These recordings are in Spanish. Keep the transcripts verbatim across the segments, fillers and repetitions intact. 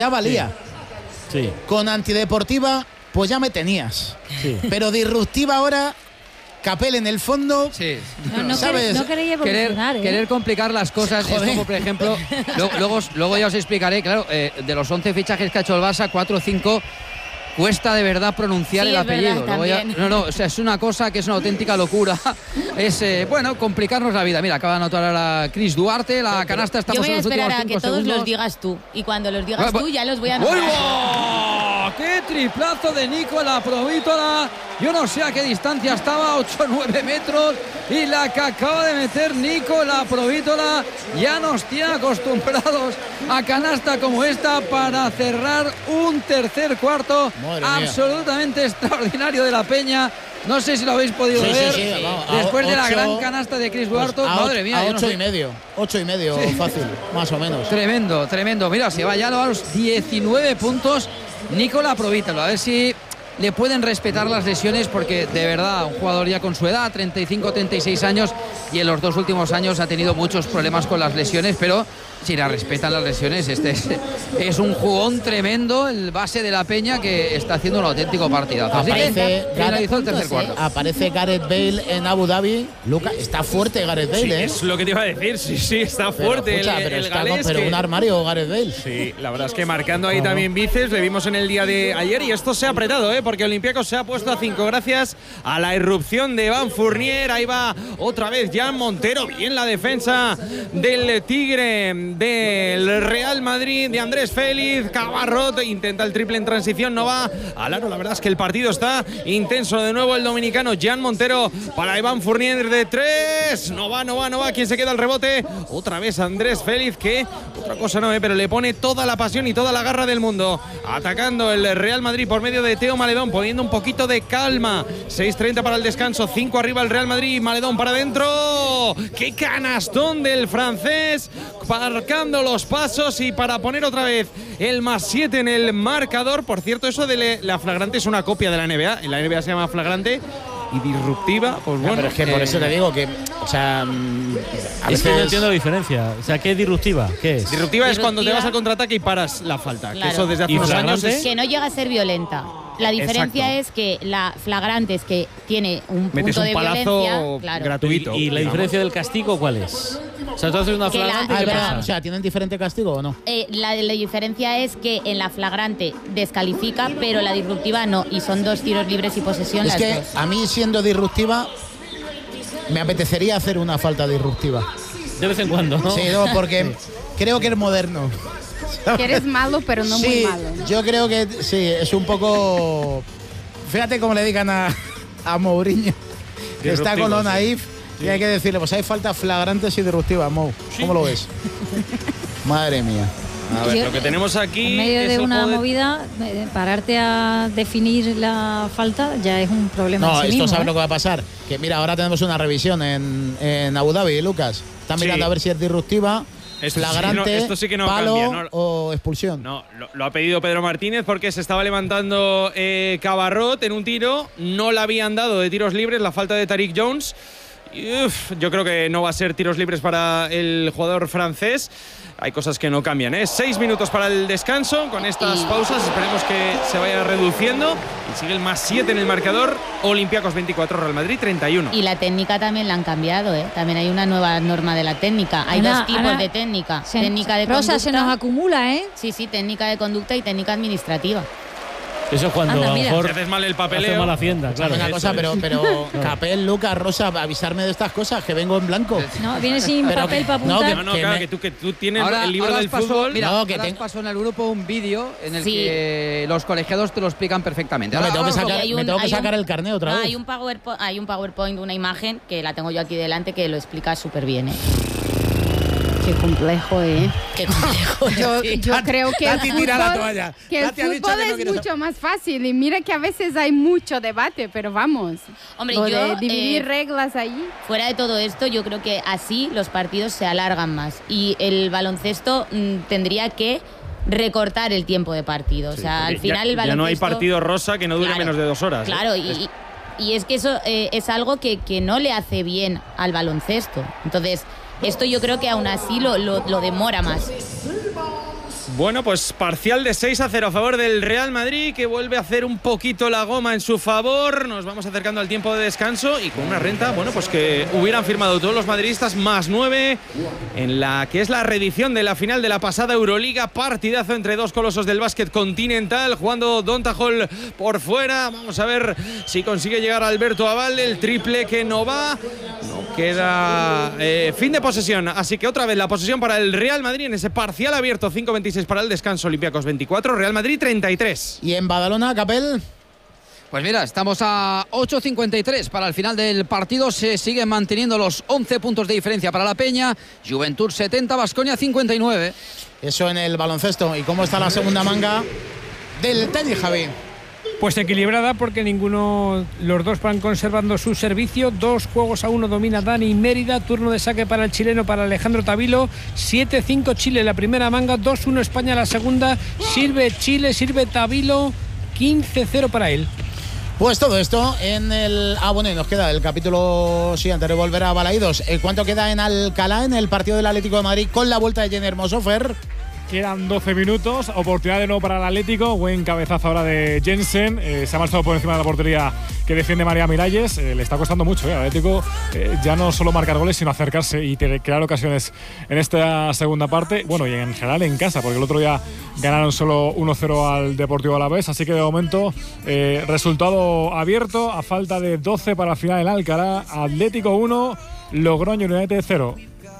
ya valía. Sí. Sí. Con antideportiva, pues ya me tenías. Sí. Pero disruptiva ahora, Capel en el fondo. Sí. No, no, ¿sabes? no queréis evolucionar, Querer, ¿eh? querer complicar las cosas es Joder. como, por ejemplo, luego, luego, luego ya os explicaré, claro, eh, de los once fichajes que ha hecho el Barça, cuatro o cinco cuesta de verdad pronunciar Sí, el es apellido. verdad, Luego ya- también. no, no, o sea, es una cosa que es una auténtica locura. Es, eh, bueno, complicarnos la vida. Mira, acaba de anotar ahora Chris Duarte, la canasta, Yo estamos voy a en los esperar últimos a que cinco todos segundos. los digas tú. Y cuando los digas Ah, tú, ya los voy a ¡Uy, anotar. va! ¡Qué triplazo de Nicola Provítola! Yo no sé a qué distancia estaba, ocho o nueve metros. Y la que acaba de meter Nicola Provítola ya nos tiene acostumbrados a canasta como esta para cerrar un tercer cuarto Madre mía. absolutamente extraordinario de la Peña. No sé si lo habéis podido Sí, sí, ver. sí, vamos, a Después de la ocho- gran canasta de Chris Pues Duarte, a madre o- mía. a yo no ocho sé. y medio. Ocho y medio, Sí. fácil, más o menos. Tremendo, tremendo. Mira, se va ya a los diecinueve puntos Nicola Provítola. A ver si le pueden respetar las lesiones, porque de verdad, un jugador ya con su edad, treinta y cinco, treinta y seis años, y en los dos últimos años ha tenido muchos problemas con las lesiones, pero si la respetan las lesiones, este es, es un jugón tremendo, el base de la Peña, que está haciendo un auténtico partidazo. Así que Aparece finalizó el Gareth, tercer cuarto. Aparece Gareth Bale en Abu Dhabi. Luca, está fuerte Gareth Bale, Sí, ¿eh? es lo que te iba a decir, sí, sí, está Pero, fuerte escucha, el, pero el está con- galés. pero que- un armario Gareth Bale. Sí, la verdad es que marcando ahí también bíceps, le vimos en el día de ayer, y esto se ha apretado, ¿eh? Porque Olympiacos se ha puesto a cinco gracias a la irrupción de Van Fournier. Ahí va otra vez Jan Montero, bien la defensa del Tigre del Real Madrid, de Andrés Félix. Cabarrot intenta el triple en transición, no va al aro. La verdad es que el partido está intenso. De nuevo el dominicano Jan Montero para Iván Fournier de tres. No va, no va, no va. ¿Quién se queda al rebote? Otra vez Andrés Félix, que otra cosa no, ¿eh? Pero le pone toda la pasión y toda la garra del mundo. Atacando el Real Madrid por medio de Teo Maledón, poniendo un poquito de calma. seis treinta para el descanso, cinco arriba el Real Madrid. Maledón para adentro. ¡Qué canastón del francés! Marcando los pasos y para poner otra vez el más siete en el marcador. Por cierto, eso de le- la flagrante es una copia de la N B A. En la N B A se llama flagrante. Y disruptiva, pues Ya, bueno. pero es que por eh, eso te digo que, o sea, mm, a Es que no veces- entiendo la diferencia. O sea, ¿qué es disruptiva? ¿Qué es? Disruptiva es cuando te Disruptiva. vas al contraataque y paras la falta. Claro. Que eso desde hace ¿Y unos años flagrante? es. Que no llega a ser violenta. La diferencia Exacto. es que la flagrante es que tiene un Metes punto un de palazo violencia. Claro. gratuito. ¿Y, y la digamos. diferencia del castigo cuál es? O sea, tú haces una Que la- flagrante y Ah, ¿qué es verdad, pasa? o sea, ¿tienen diferente castigo o no? Eh, la, la diferencia es que en la flagrante descalifica, pero la disruptiva no. Y son dos tiros libres y posesión Es las que dos. a mí, siendo disruptiva, me apetecería hacer una falta disruptiva. De vez en cuando, ¿no? Sí, no, porque creo que es moderno. Que eres malo, pero no sí, muy malo. yo creo que sí, es un poco. Fíjate cómo le digan a, a Mourinho, que está con lo Disruptivo, sí. naif, y hay que decirle, pues hay faltas flagrantes y disruptivas, Mou. ¿Cómo lo ves? Madre mía. A ver, Yo- lo que tenemos aquí. En medio es de el una juego de- movida, eh, pararte a definir la falta ya es un problema. No, en sí esto mismo, sabes ¿eh? lo que va a pasar. Que mira, ahora tenemos una revisión en, en Abu Dhabi, Lucas. Están Sí. mirando a ver si es disruptiva, Esto sí, flagrante, no, esto sí que no palo cambia, no. o expulsión. No, lo, lo ha pedido Pedro Martínez porque se estaba levantando eh, Cabarrot en un tiro. No le habían dado de tiros libres la falta de Tariq Jones. Y, uf, yo creo que no va a ser tiros libres para el jugador francés. Hay cosas que no cambian, ¿eh? Seis minutos para el descanso. Con estas Y- pausas esperemos que se vaya reduciendo. Y sigue el más siete en el marcador. Olympiacos veinticuatro, Real Madrid treinta y uno. Y la técnica también la han cambiado, ¿eh? También hay una nueva norma de la técnica. Hay Ana, dos tipos Ana, de técnica. Se- técnica de Rosa, conducta. se nos acumula, ¿eh? Sí, sí, técnica de conducta y técnica administrativa. Eso es cuando Anda, a lo mira. mejor Si haces mal el hace papeleo. mala hacienda, claro. Una cosa, pero, pero Capel, Lucas, Rosa, avisarme de estas cosas, que vengo en blanco. No, viene sin Pero papel que- para no, apuntar. No, no, que claro, me- que tú, que tú tienes Ahora, el libro ahora del os paso, fútbol. Mira, No, que ahora os ten- paso en el grupo un vídeo en el Sí. que los colegiados te lo explican perfectamente. No, me Ahora, tengo que ahora- sacar, Y hay me un- tengo que hay sacar un- el carné otra Ah, vez. hay un PowerPoint, hay un PowerPoint, una imagen que la tengo yo aquí delante que lo explica súper bien, ¿eh? Qué complejo, ¿eh? Qué complejo. Yo, Sí. yo creo que el Tati, tira la fútbol, toalla. que el Tati ha dicho fútbol que no es quiere mucho más fácil. Y mira que a veces hay mucho debate, pero vamos. Hombre, Lo yo, de dividir eh, reglas ahí. Fuera de todo esto, yo creo que así los partidos se alargan más y el baloncesto mm, tendría que recortar el tiempo de partido. O sea, al Ya- final el ya baloncesto... no hay partido rosa que no dure Claro, menos de dos horas. ¿eh? Claro, y, y es que eso eh, es algo que, que no le hace bien al baloncesto. Entonces, esto yo creo que aún así lo, lo, lo demora más. Bueno, pues parcial de seis a cero a favor del Real Madrid, que vuelve a hacer un poquito la goma en su favor. Nos vamos acercando al tiempo de descanso y con una renta, bueno, pues que hubieran firmado todos los madridistas más nueve en la que es la reedición de la final de la pasada Euroliga. Partidazo entre dos colosos del básquet continental, jugando Donta Hall por fuera. Vamos a ver si consigue llegar Alberto Aval, el triple que no va. No queda eh, fin de posesión, así que otra vez la posesión para el Real Madrid en ese parcial abierto. Cinco veintiséis para el descanso, Olympiacos veinticuatro, Real Madrid treinta y tres. ¿Y en Badalona, Capel? Pues mira, estamos a ocho cincuenta y tres para el final del partido. Se siguen manteniendo los once puntos de diferencia para la Peña. Juventud setenta, Baskonia cincuenta y nueve. Eso en el baloncesto. ¿Y cómo está la segunda manga del tenis, Javi? Pues equilibrada, porque ninguno, los dos van conservando su servicio. Dos juegos a uno domina Dani Mérida. Turno de saque para el chileno, para Alejandro Tavilo. siete cinco Chile la primera manga, dos uno España la segunda. Sirve Chile, sirve Tavilo, quince cero para él. Pues todo esto en el... Ah, bueno, y nos queda el capítulo siguiente, de volver a Balaídos. ¿Cuánto queda en Alcalá, en el partido del Atlético de Madrid, con la vuelta de Jenny Hermoso, Fer? Quedan doce minutos, oportunidad de nuevo para el Atlético, buen cabezazo ahora de Jensen, eh, se ha marchado por encima de la portería que defiende María Miralles, eh, le está costando mucho eh, al Atlético eh, ya no solo marcar goles sino acercarse y crear ocasiones en esta segunda parte, bueno, y en general en casa, porque el otro día ganaron solo uno cero al Deportivo Alavés, así que de momento eh, resultado abierto a falta de doce para el final en Alcalá. Atlético uno, Logroño United cero.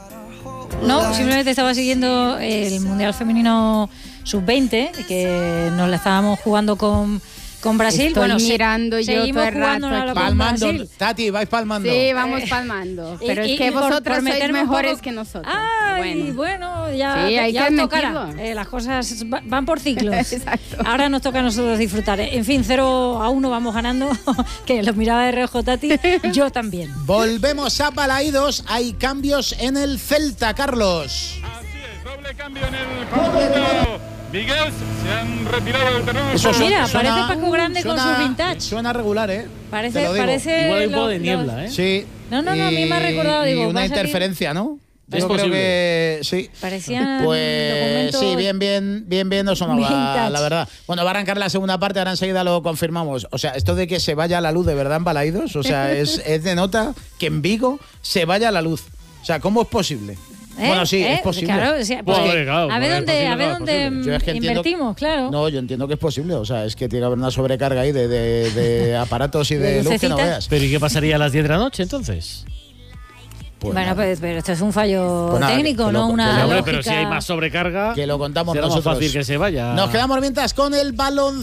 No, simplemente estaba siguiendo el Mundial Femenino sub veinte, que nos la estábamos jugando con, con Brasil. Estoy bueno, mirando se, yo seguimos todo el jugando rato con Palmando, Brasil. Tati, vais palmando. Sí, vamos palmando. Pero Y- es que y por- vosotros por sois meterme un mejores poco- que nosotros. Ay, bueno, ya, Sí, hay ya que os tocará. admitirlo. Eh, las cosas va- van por ciclos. Exacto. Ahora nos toca a nosotros disfrutar. En fin, cero a uno vamos ganando, que los miraba de reojo Tati, yo también. Volvemos a Balaídos. Hay cambios en el Celta, Carlos. Doble cambio en el conjunto Miguel, se han retirado del terreno. Eso su- Mira, suena- parece Paco Grande con suena- sus vintage. Suena regular, ¿eh? Parece, Te lo digo. parece Igual hay un poco lo- de niebla, ¿eh? Sí. No, no, no, a mí me ha recordado, Y digo, va una a salir- interferencia, ¿no? Es Yo creo posible. que sí. Parecían Pues documentos sí, bien, bien, bien, bien no sonaba, vintage. la verdad. Bueno, va a arrancar la segunda parte, ahora enseguida lo confirmamos. O sea, esto de que se vaya la luz de verdad en Balaídos, o sea, es, es de nota que en Vigo se vaya la luz. O sea, ¿cómo es posible? ¿Eh? Bueno, sí, ¿Eh? es posible. Claro, o sea, pues, Joder, claro, a ver joder, dónde, posible, a ver claro, dónde posible. Yo es que entiendo- invertimos, claro. No, yo entiendo que es posible. O sea, es que tiene que haber una sobrecarga ahí de, de- de aparatos y de, De luz que no lucecitas. veas. Pero ¿y qué pasaría a las diez de la noche entonces? Pues bueno, nada, pues pero esto es un fallo Pues nada, técnico, que no lo- una que lo- Hombre, lógica. pero si hay más sobrecarga, que lo contamos será más nosotros. fácil que se vaya. Nos quedamos mientras con el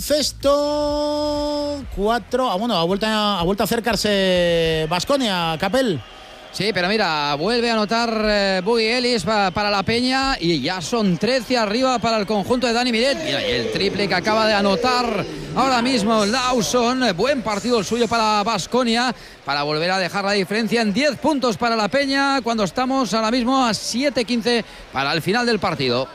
baloncesto cuatro. Ah, bueno, ha vuelto a, ha vuelto a acercarse Baskonia, Capel. Sí, pero mira, vuelve a anotar eh, Buggy Ellis pa- para la Peña y ya son trece arriba para el conjunto de Dani Miret. Mira, y el triple que acaba de anotar ahora mismo Lawson. Buen partido el suyo para Baskonia, para volver a dejar la diferencia en diez puntos para la Peña, cuando estamos ahora mismo a siete quince para el final del partido.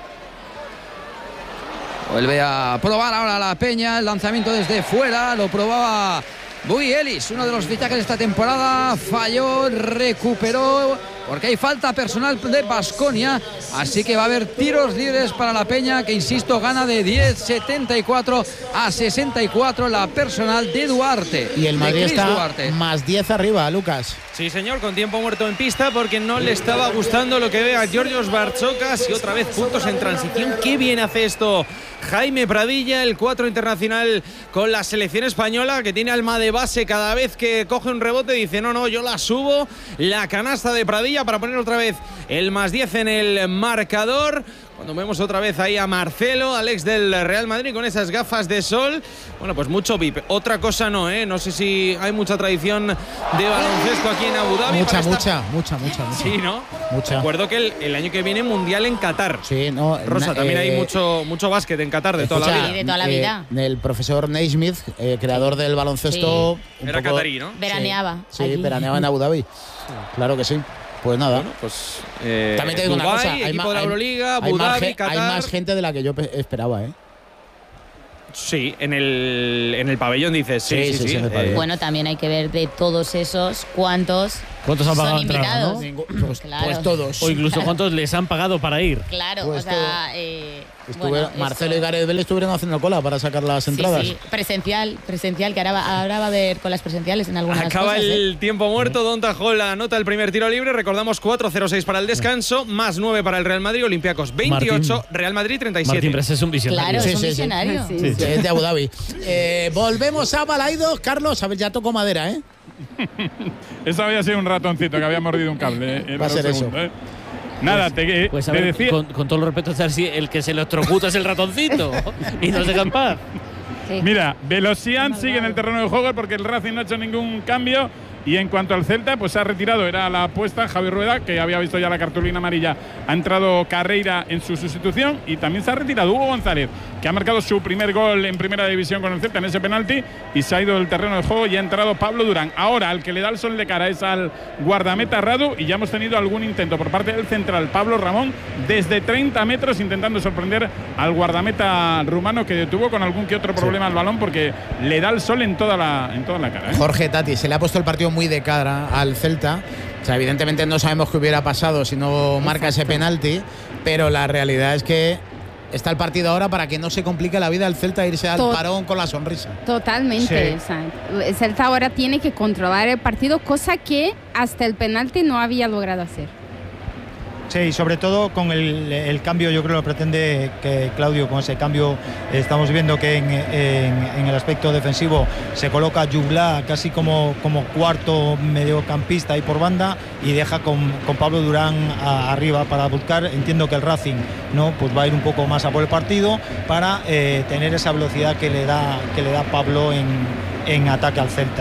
Vuelve a probar ahora la Peña, el lanzamiento desde fuera, lo probaba Buggy Ellis, uno de los fichajes de esta temporada, falló, recuperó, porque hay falta personal de Baskonia, así que va a haber tiros libres para la Peña, que insisto, gana de diez setenta y cuatro a sesenta y cuatro la personal de Duarte. Y el de Madrid Chris está Duarte. más diez arriba, Lucas. Sí, señor, con tiempo muerto en pista porque no le estaba gustando lo que ve a Georgios Bartzokas y otra vez puntos en transición. Qué bien hace esto Jaime Pradilla, el cuatro internacional con la selección española, que tiene alma de base cada vez que coge un rebote. Dice, no, no, yo la subo. La canasta de Pradilla para poner otra vez el más diez en el marcador. Cuando vemos otra vez ahí a Marcelo, Alex del Real Madrid con esas gafas de sol. Bueno, pues mucho V I P. Otra cosa no, ¿eh? No sé si hay mucha tradición de baloncesto aquí en Abu Dhabi. Mucha, para esta- mucha, mucha, mucha, mucha. Sí, ¿no? Mucha. Recuerdo que el, el año que viene Mundial en Qatar. Sí, no. Rosa, na- también hay eh, mucho, mucho básquet en Qatar de toda la escucha, vida. de toda la eh, vida. el profesor Naismith, eh, creador del baloncesto. un Era poco- catarí, ¿no? Veraneaba. Sí, allí. veraneaba en Abu Dhabi. Claro que sí. Pues nada. Bueno, pues eh, También te digo una Dubái, cosa. Hay, equipo ma- de la hay- Euroliga, hay Abu más Dhabi, ge- Qatar. hay más gente de la que yo pe- esperaba, ¿eh? Sí, en el, en el pabellón dices. Sí, sí, sí. Sí, sí, sí, en el Eh, pabellón. Bueno, también hay que ver de todos esos cuántos ¿Cuántos han pagado Son entrada, invitados. no? Ningún- pues, Claro. pues todos. O incluso cuántos les han pagado para ir. Claro, Pues o sea, eh, Estuvieron- bueno, Marcelo esto- y Gareth Bale estuvieron haciendo cola para sacar las Sí, entradas. sí, presencial, presencial, que ahora va, ahora va a haber con las presenciales en algunas Acaba cosas, el ¿eh? tiempo muerto. Don Tajol anota el primer tiro libre. Recordamos cuatro cero seis para el descanso, más nueve para el Real Madrid. Olympiacos veintiocho, Martín. Real Madrid treinta y siete. Martín Pres es un visionario. Claro, Sí, es un sí, sí. visionario. Sí. Sí, es de Abu Dhabi. Eh, volvemos a Balaidos. Carlos, a ver, ya tocó madera, ¿eh? Eso había sido un ratoncito que había mordido un cable. eh, Va a un ser eso. segundo, eh. Nada, te, eh, Pues a te ver, decía. con, con todo el respeto, si el que se electrocuta es el ratoncito y nos deja en paz. Sí. Mira, Velocian sigue en el terreno de juego porque el Racing no ha hecho ningún cambio. Y en cuanto al Celta, pues se ha retirado, era la apuesta Javier Rueda, que había visto ya la cartulina amarilla. Ha entrado Carreira en su sustitución y también se ha retirado Hugo González, que ha marcado su primer gol en primera división con el Celta en ese penalti y se ha ido del terreno de juego y ha entrado Pablo Durán. Ahora, al que le da el sol de cara es al guardameta Radu y ya hemos tenido algún intento por parte del central Pablo Ramón desde treinta metros intentando sorprender al guardameta rumano, que detuvo con algún que otro problema al balón porque le da el sol en toda la, en toda la cara, ¿eh? Jorge Tati, se le ha puesto el partido muy de cara al Celta. O sea, evidentemente no sabemos qué hubiera pasado si no marca ese penalti, pero la realidad es que está el partido ahora para que no se complique la vida al Celta e irse al Tot- parón con la sonrisa. Totalmente. Sí. O sea, el Celta ahora tiene que controlar el partido, cosa que hasta el penalti no había logrado hacer. Sí, sobre todo con el, el cambio, yo creo que lo pretende que Claudio, con ese cambio estamos viendo que en, en, en el aspecto defensivo se coloca Jubla casi como, como cuarto mediocampista ahí por banda y deja con, con Pablo Durán a, arriba para buscar. Entiendo que el Racing no pues va a ir un poco más a por el partido para eh, tener esa velocidad que le da, que le da Pablo en, en ataque al Celta.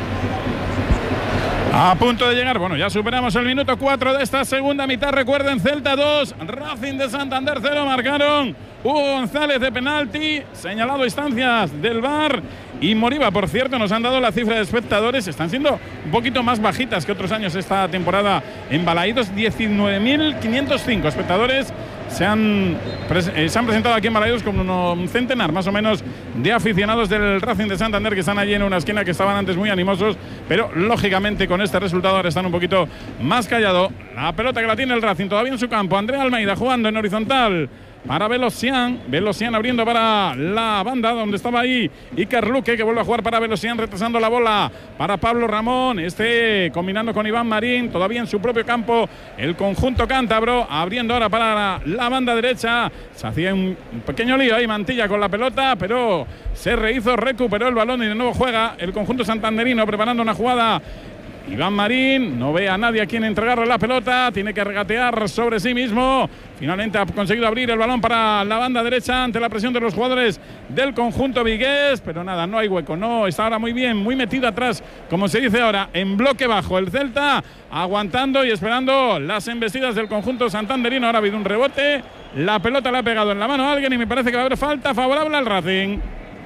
A punto de llegar, bueno, ya superamos el minuto cuatro de esta segunda mitad. Recuerden, Celta dos, Racing de Santander cero. Marcaron Hugo González de penalti, señalado a instancias del V A R. Y Moriba, por cierto, nos han dado la cifra de espectadores. Están siendo un poquito más bajitas que otros años esta temporada en Balaídos. diecinueve mil quinientos cinco espectadores se han, eh, se han presentado aquí en Balaídos con uno, un centenar más o menos de aficionados del Racing de Santander que están allí en una esquina, que estaban antes muy animosos, pero lógicamente con este resultado ahora están un poquito más callados. La pelota que la tiene el Racing todavía en su campo. Andrea Almeida jugando en horizontal para Velocian, Velocian abriendo para la banda donde estaba ahí Iker Luque, que vuelve a jugar para Velocian, retrasando la bola para Pablo Ramón, este combinando con Iván Marín, todavía en su propio campo el conjunto cántabro, abriendo ahora para la, la banda derecha. Se hacía un, un pequeño lío ahí Mantilla con la pelota, pero se rehizo, recuperó el balón y de nuevo juega el conjunto santanderino preparando una jugada. Iván Marín no ve a nadie a quien entregarle la pelota, tiene que regatear sobre sí mismo. Finalmente ha conseguido abrir el balón para la banda derecha ante la presión de los jugadores del conjunto vigués, pero nada, no hay hueco, no, está ahora muy bien, muy metido atrás, como se dice ahora, en bloque bajo el Celta, aguantando y esperando las embestidas del conjunto santanderino. Ahora ha habido un rebote, la pelota le ha pegado en la mano a alguien y me parece que va a haber falta favorable al Racing.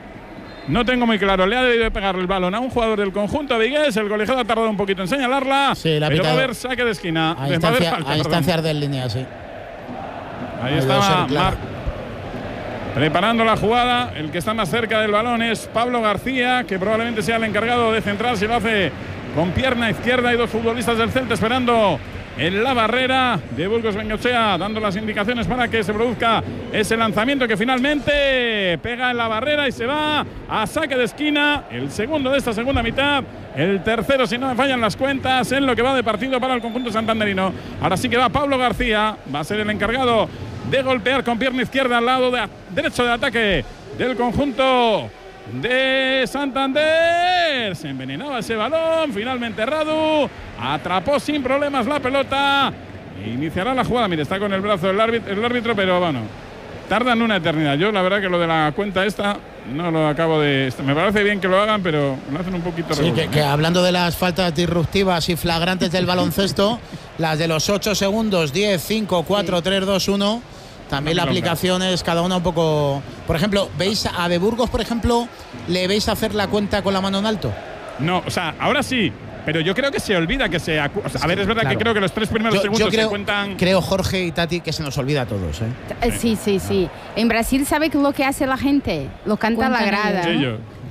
No tengo muy claro, le ha debido de pegar el balón a un jugador del conjunto vigués, el colegiado ha tardado un poquito en señalarla, Sí, la ha pero va a pitado. haber saque de esquina. A Va a haber instancia, falta, a perdón. instancias de línea, sí. Ahí Ha debido estaba ser clara. Mar- preparando la jugada. El que está más cerca del balón es Pablo García, que probablemente sea el encargado de centrar, si lo hace con pierna izquierda. Hay dos futbolistas del Celta esperando en la barrera de Burgos Bengochea, dando las indicaciones para que se produzca ese lanzamiento que finalmente pega en la barrera y se va a saque de esquina. El segundo de esta segunda mitad, el tercero, si no me fallan las cuentas, en lo que va de partido para el conjunto santanderino. Ahora sí que va Pablo García, va a ser el encargado de golpear con pierna izquierda al lado de, derecho de ataque del conjunto de Santander. Se envenenaba ese balón, finalmente Radu atrapó sin problemas la pelota e iniciará la jugada. Mire, está con el brazo el árbitro, el árbitro, pero bueno, tardan una eternidad. Yo la verdad que lo de la cuenta esta no lo acabo de... Me parece bien que lo hagan, pero lo hacen un poquito Sí, regular. que, que hablando de las faltas disruptivas y flagrantes del baloncesto, las de los ocho segundos, diez, cinco, cuatro, tres, dos, uno, también la aplicación es cada una un poco... Por ejemplo, ¿veis a De Burgos, por ejemplo, le veis hacer la cuenta con la mano en alto? No, o sea, ahora sí, pero yo creo que se olvida que se... acu- o sea, a ver, es verdad Claro. que creo que los tres primeros Yo, segundos yo creo, se cuentan... creo, Jorge y Tati, que se nos olvida a todos, ¿eh? Eh, Sí, sí, sí. En Brasil, ¿sabe qué es lo que hace la gente? Lo canta la Cuentan grada. ellos.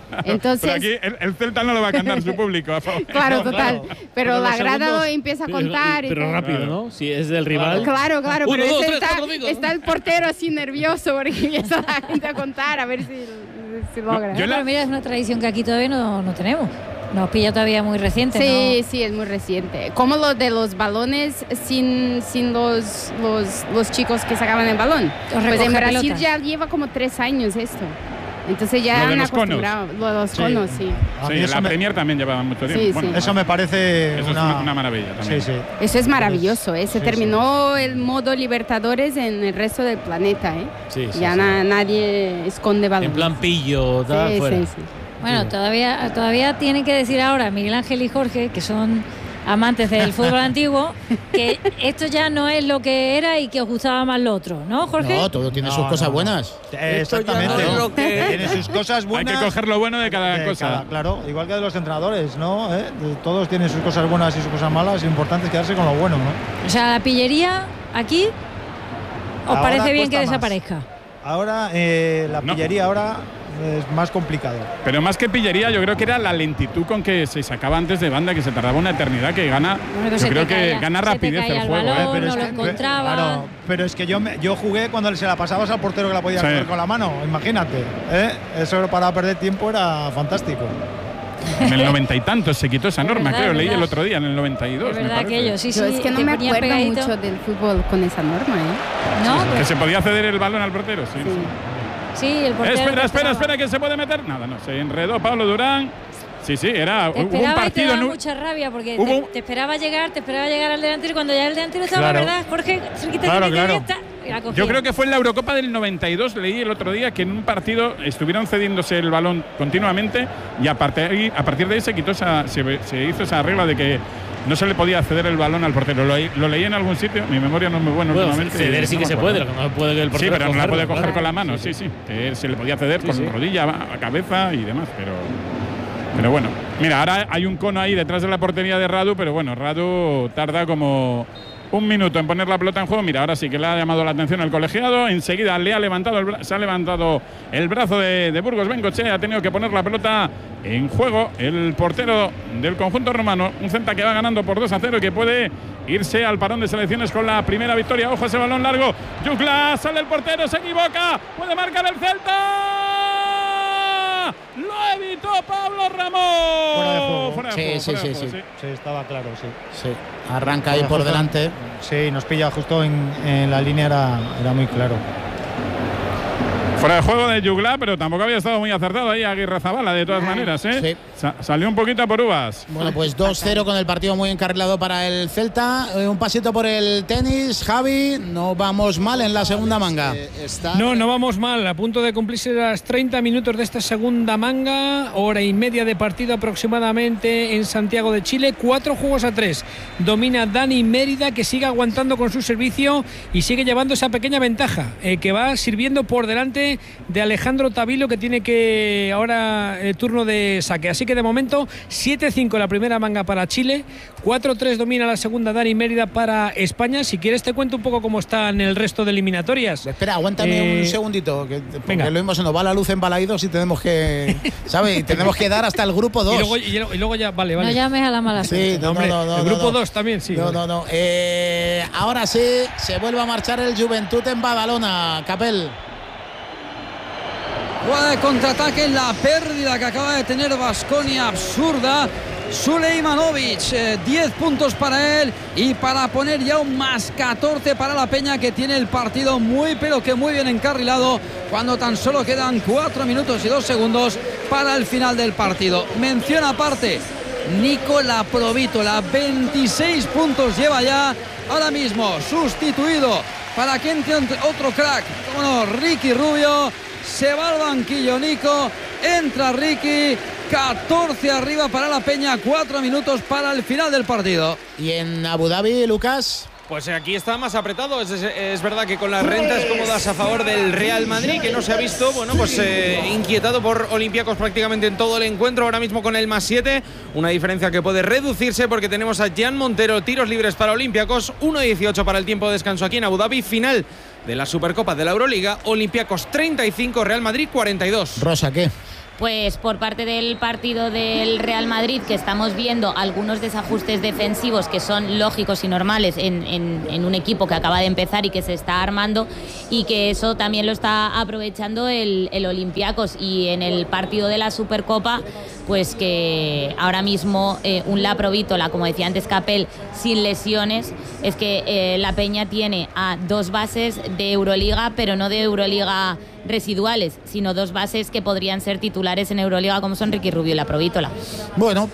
Entonces, pero aquí el, el Celta no lo va a cantar su público. A favor. claro, total. Pero, Pero la los grada segundos- empieza a Pero, contar. y pero todo. rápido, ¿no? Si es del rival. Claro, claro, Uno, pero dos, ese tres, está, cuatro, cinco, ¿no? está el portero así nervioso porque empieza la gente a contar a ver si, si logra. No, pero mira, es una tradición que aquí todavía no, no tenemos. Nos pilla todavía muy reciente. Sí, ¿no? sí, es muy reciente. Como lo de los balones sin, sin los, los, los chicos que sacaban el balón. Los Pues en recoge Brasil pelota. ya lleva como tres años esto. Entonces ya Lo de han los conos. acostumbrado. Lo de los Sí. conos, sí. A Sí, mí eso la me- Premier también llevaba mucho tiempo. Sí, Bueno, sí. Eso me parece eso es una, una, una maravilla también. Sí, sí. Eso es maravilloso, ¿eh? Se Sí, terminó el modo Libertadores en el resto del planeta, ¿eh? Sí, sí, ya sí. na- nadie esconde balones. En plan pillo, tal, sí, fuera. sí, sí. Bueno, todavía, todavía tienen que decir ahora Miguel Ángel y Jorge, que son amantes del fútbol antiguo, que esto ya no es lo que era y que os gustaba más lo otro, ¿no, Jorge? No, todo tiene No, sus cosas no, no. buenas. Eh, Esto ya Exactamente. no es lo que- Tiene sus cosas Hay buenas. que coger lo bueno de cada de cosa. cada- claro, igual que de los entrenadores, ¿no? ¿Eh? De- Todos tienen sus cosas buenas y sus cosas malas. Lo importante es quedarse con lo bueno, ¿no? O sea, la pillería aquí, ¿os Ahora parece bien que cuesta más. desaparezca? Ahora, eh, la No. pillería ahora es más complicado. Pero más que pillería, yo creo que era la lentitud con que se sacaba antes de banda, que se tardaba una eternidad, que gana. Bueno, yo se creo te que caía- gana se te rapidez caía el el juego. balón, ¿eh? pero no es lo que- encontraba. Claro, pero es que yo, me- yo jugué cuando se la pasabas al portero que la podía Sí. coger con la mano, imagínate. ¿eh? Eso para perder tiempo era fantástico. En el noventa y tantos se quitó esa Es norma, verdad, creo, es leí verdad. el otro día, en el noventa y dos. Es me verdad parece. aquello, sí, sí. Yo es que no te me ponían acuerdo pegadito. mucho del fútbol con esa norma, ¿eh? No, Que pero- se podía ceder el balón al portero, sí. Sí. sí, el portero Espera, te espera, esperaba. espera, que se puede meter. Nada, no, se enredó Pablo Durán. Sí, sí, era Te hubo un esperaba y te partido. daba en un- mucha rabia porque hubo te, un- te esperaba llegar, te esperaba llegar al delantero y cuando ya el delantero estaba, Claro. ¿verdad? Jorge, cerquita, Claro, cerquita, claro. cerquita, y la cogía. Yo creo que fue en la Eurocopa del noventa y dos, leí el otro día que en un partido estuvieron cediéndose el balón continuamente y a partir, a partir de ahí se quitó esa, se, se hizo esa regla de que no se le podía ceder el balón al portero. Lo, lo leí en algún sitio, mi memoria no es muy buena Bueno, últimamente. ceder sí no que me se acuerdo. puede, lo que no puede que el Sí, portero pero no la puede cogerlo, coger claro. con la mano, sí, sí. Que se le podía ceder Sí, con sí. rodilla, a cabeza y demás, pero. Pero bueno, mira, ahora hay un cono ahí detrás de la portería de Radu, pero bueno, Radu tarda como un minuto en poner la pelota en juego. Mira, ahora sí que le ha llamado la atención el colegiado. Enseguida le ha levantado el bra- se ha levantado el brazo de, de Burgos Bengoche. Ha tenido que poner la pelota en juego el portero del conjunto romano. Un Celta que va ganando por dos a cero y que puede irse al parón de selecciones con la primera victoria. Ojo ese balón largo. Yugla, sale el portero, se equivoca. Puede marcar el Celta. Lo evitó Pablo Ramón. Fuera de juego. Fuera de Sí, juego, sí, fuera de sí, juego, sí. Sí, estaba claro, sí. Sí, arranca ahí Ahora por justo- delante. Sí, nos pilla justo en, en la línea, era, era muy claro. Fuera de juego de Yugla, pero tampoco había estado muy acertado ahí Aguirre Zabala, de todas maneras, ¿eh? Sí. Sa- salió un poquito por uvas. Bueno, pues dos cero con el partido muy encarrilado para el Celta. Eh, Un pasito por el tenis, Javi. No vamos mal en la segunda manga. No, no vamos mal. A punto de cumplirse las treinta minutos de esta segunda manga. Hora y media de partido aproximadamente en Santiago de Chile. Cuatro juegos a tres. Domina Dani Mérida, que sigue aguantando con su servicio y sigue llevando esa pequeña ventaja, eh, que va sirviendo por delante de Alejandro Tavilo, que tiene que ahora el turno de saque. Así que de momento siete cinco la primera manga para Chile. cuatro tres domina la segunda Dani Mérida para España. Si quieres te cuento un poco cómo están el resto de eliminatorias. Espera, aguántame Eh, un segundito, que, porque venga. lo mismo se nos va la luz en Balaídos y tenemos que, ¿sabes? Y tenemos que dar hasta el grupo dos. Y luego, y luego- y luego ya, vale, vale. No llames a la mala suerte. Sí, no, Hombre, no, no, el no, grupo no. dos también, sí. No, no, no. Eh, ahora sí, se vuelve a marchar el Juventud en Badalona, Capel. Jugada de contraataque, la pérdida que acaba de tener Baskonia absurda. Suleimanovic, eh, diez puntos para él y para poner ya un más catorce para la Peña, que tiene el partido muy pero que muy bien encarrilado cuando tan solo quedan cuatro minutos y dos segundos para el final del partido. Mención aparte, Nicola Provítola, veintiséis puntos lleva ya, ahora mismo sustituido para que entre otro crack, como no, Ricky Rubio. Se va al banquillo Nico, entra Ricky, catorce arriba para la Peña, cuatro minutos para el final del partido. Y en Abu Dhabi, Lucas. Pues aquí está más apretado. Es, es- es verdad que con las rentas cómodas a favor del Real Madrid, que no se ha visto, bueno, pues eh, inquietado por Olympiacos prácticamente en todo el encuentro. Ahora mismo con el más siete, una diferencia que puede reducirse porque tenemos a Jan Montero, tiros libres para Olympiacos, uno dieciocho para el tiempo de descanso aquí en Abu Dhabi. Final de la Supercopa de la Euroliga, Olympiacos treinta y cinco, Real Madrid cuarenta y dos. Rosa, ¿qué? Pues por parte del partido del Real Madrid, que estamos viendo algunos desajustes defensivos que son lógicos y normales en, en, en un equipo que acaba de empezar y que se está armando, y que eso también lo está aprovechando el, el Olympiacos. Y en el partido de la Supercopa, pues que ahora mismo eh, un Laprovítola, como decía antes Capel, sin lesiones, es que eh, la Peña tiene a dos bases de Euroliga, pero no de Euroliga residuales, sino dos bases que podrían ser titulares en Euroliga, como son Ricky Rubio y Laprovítola. Bueno,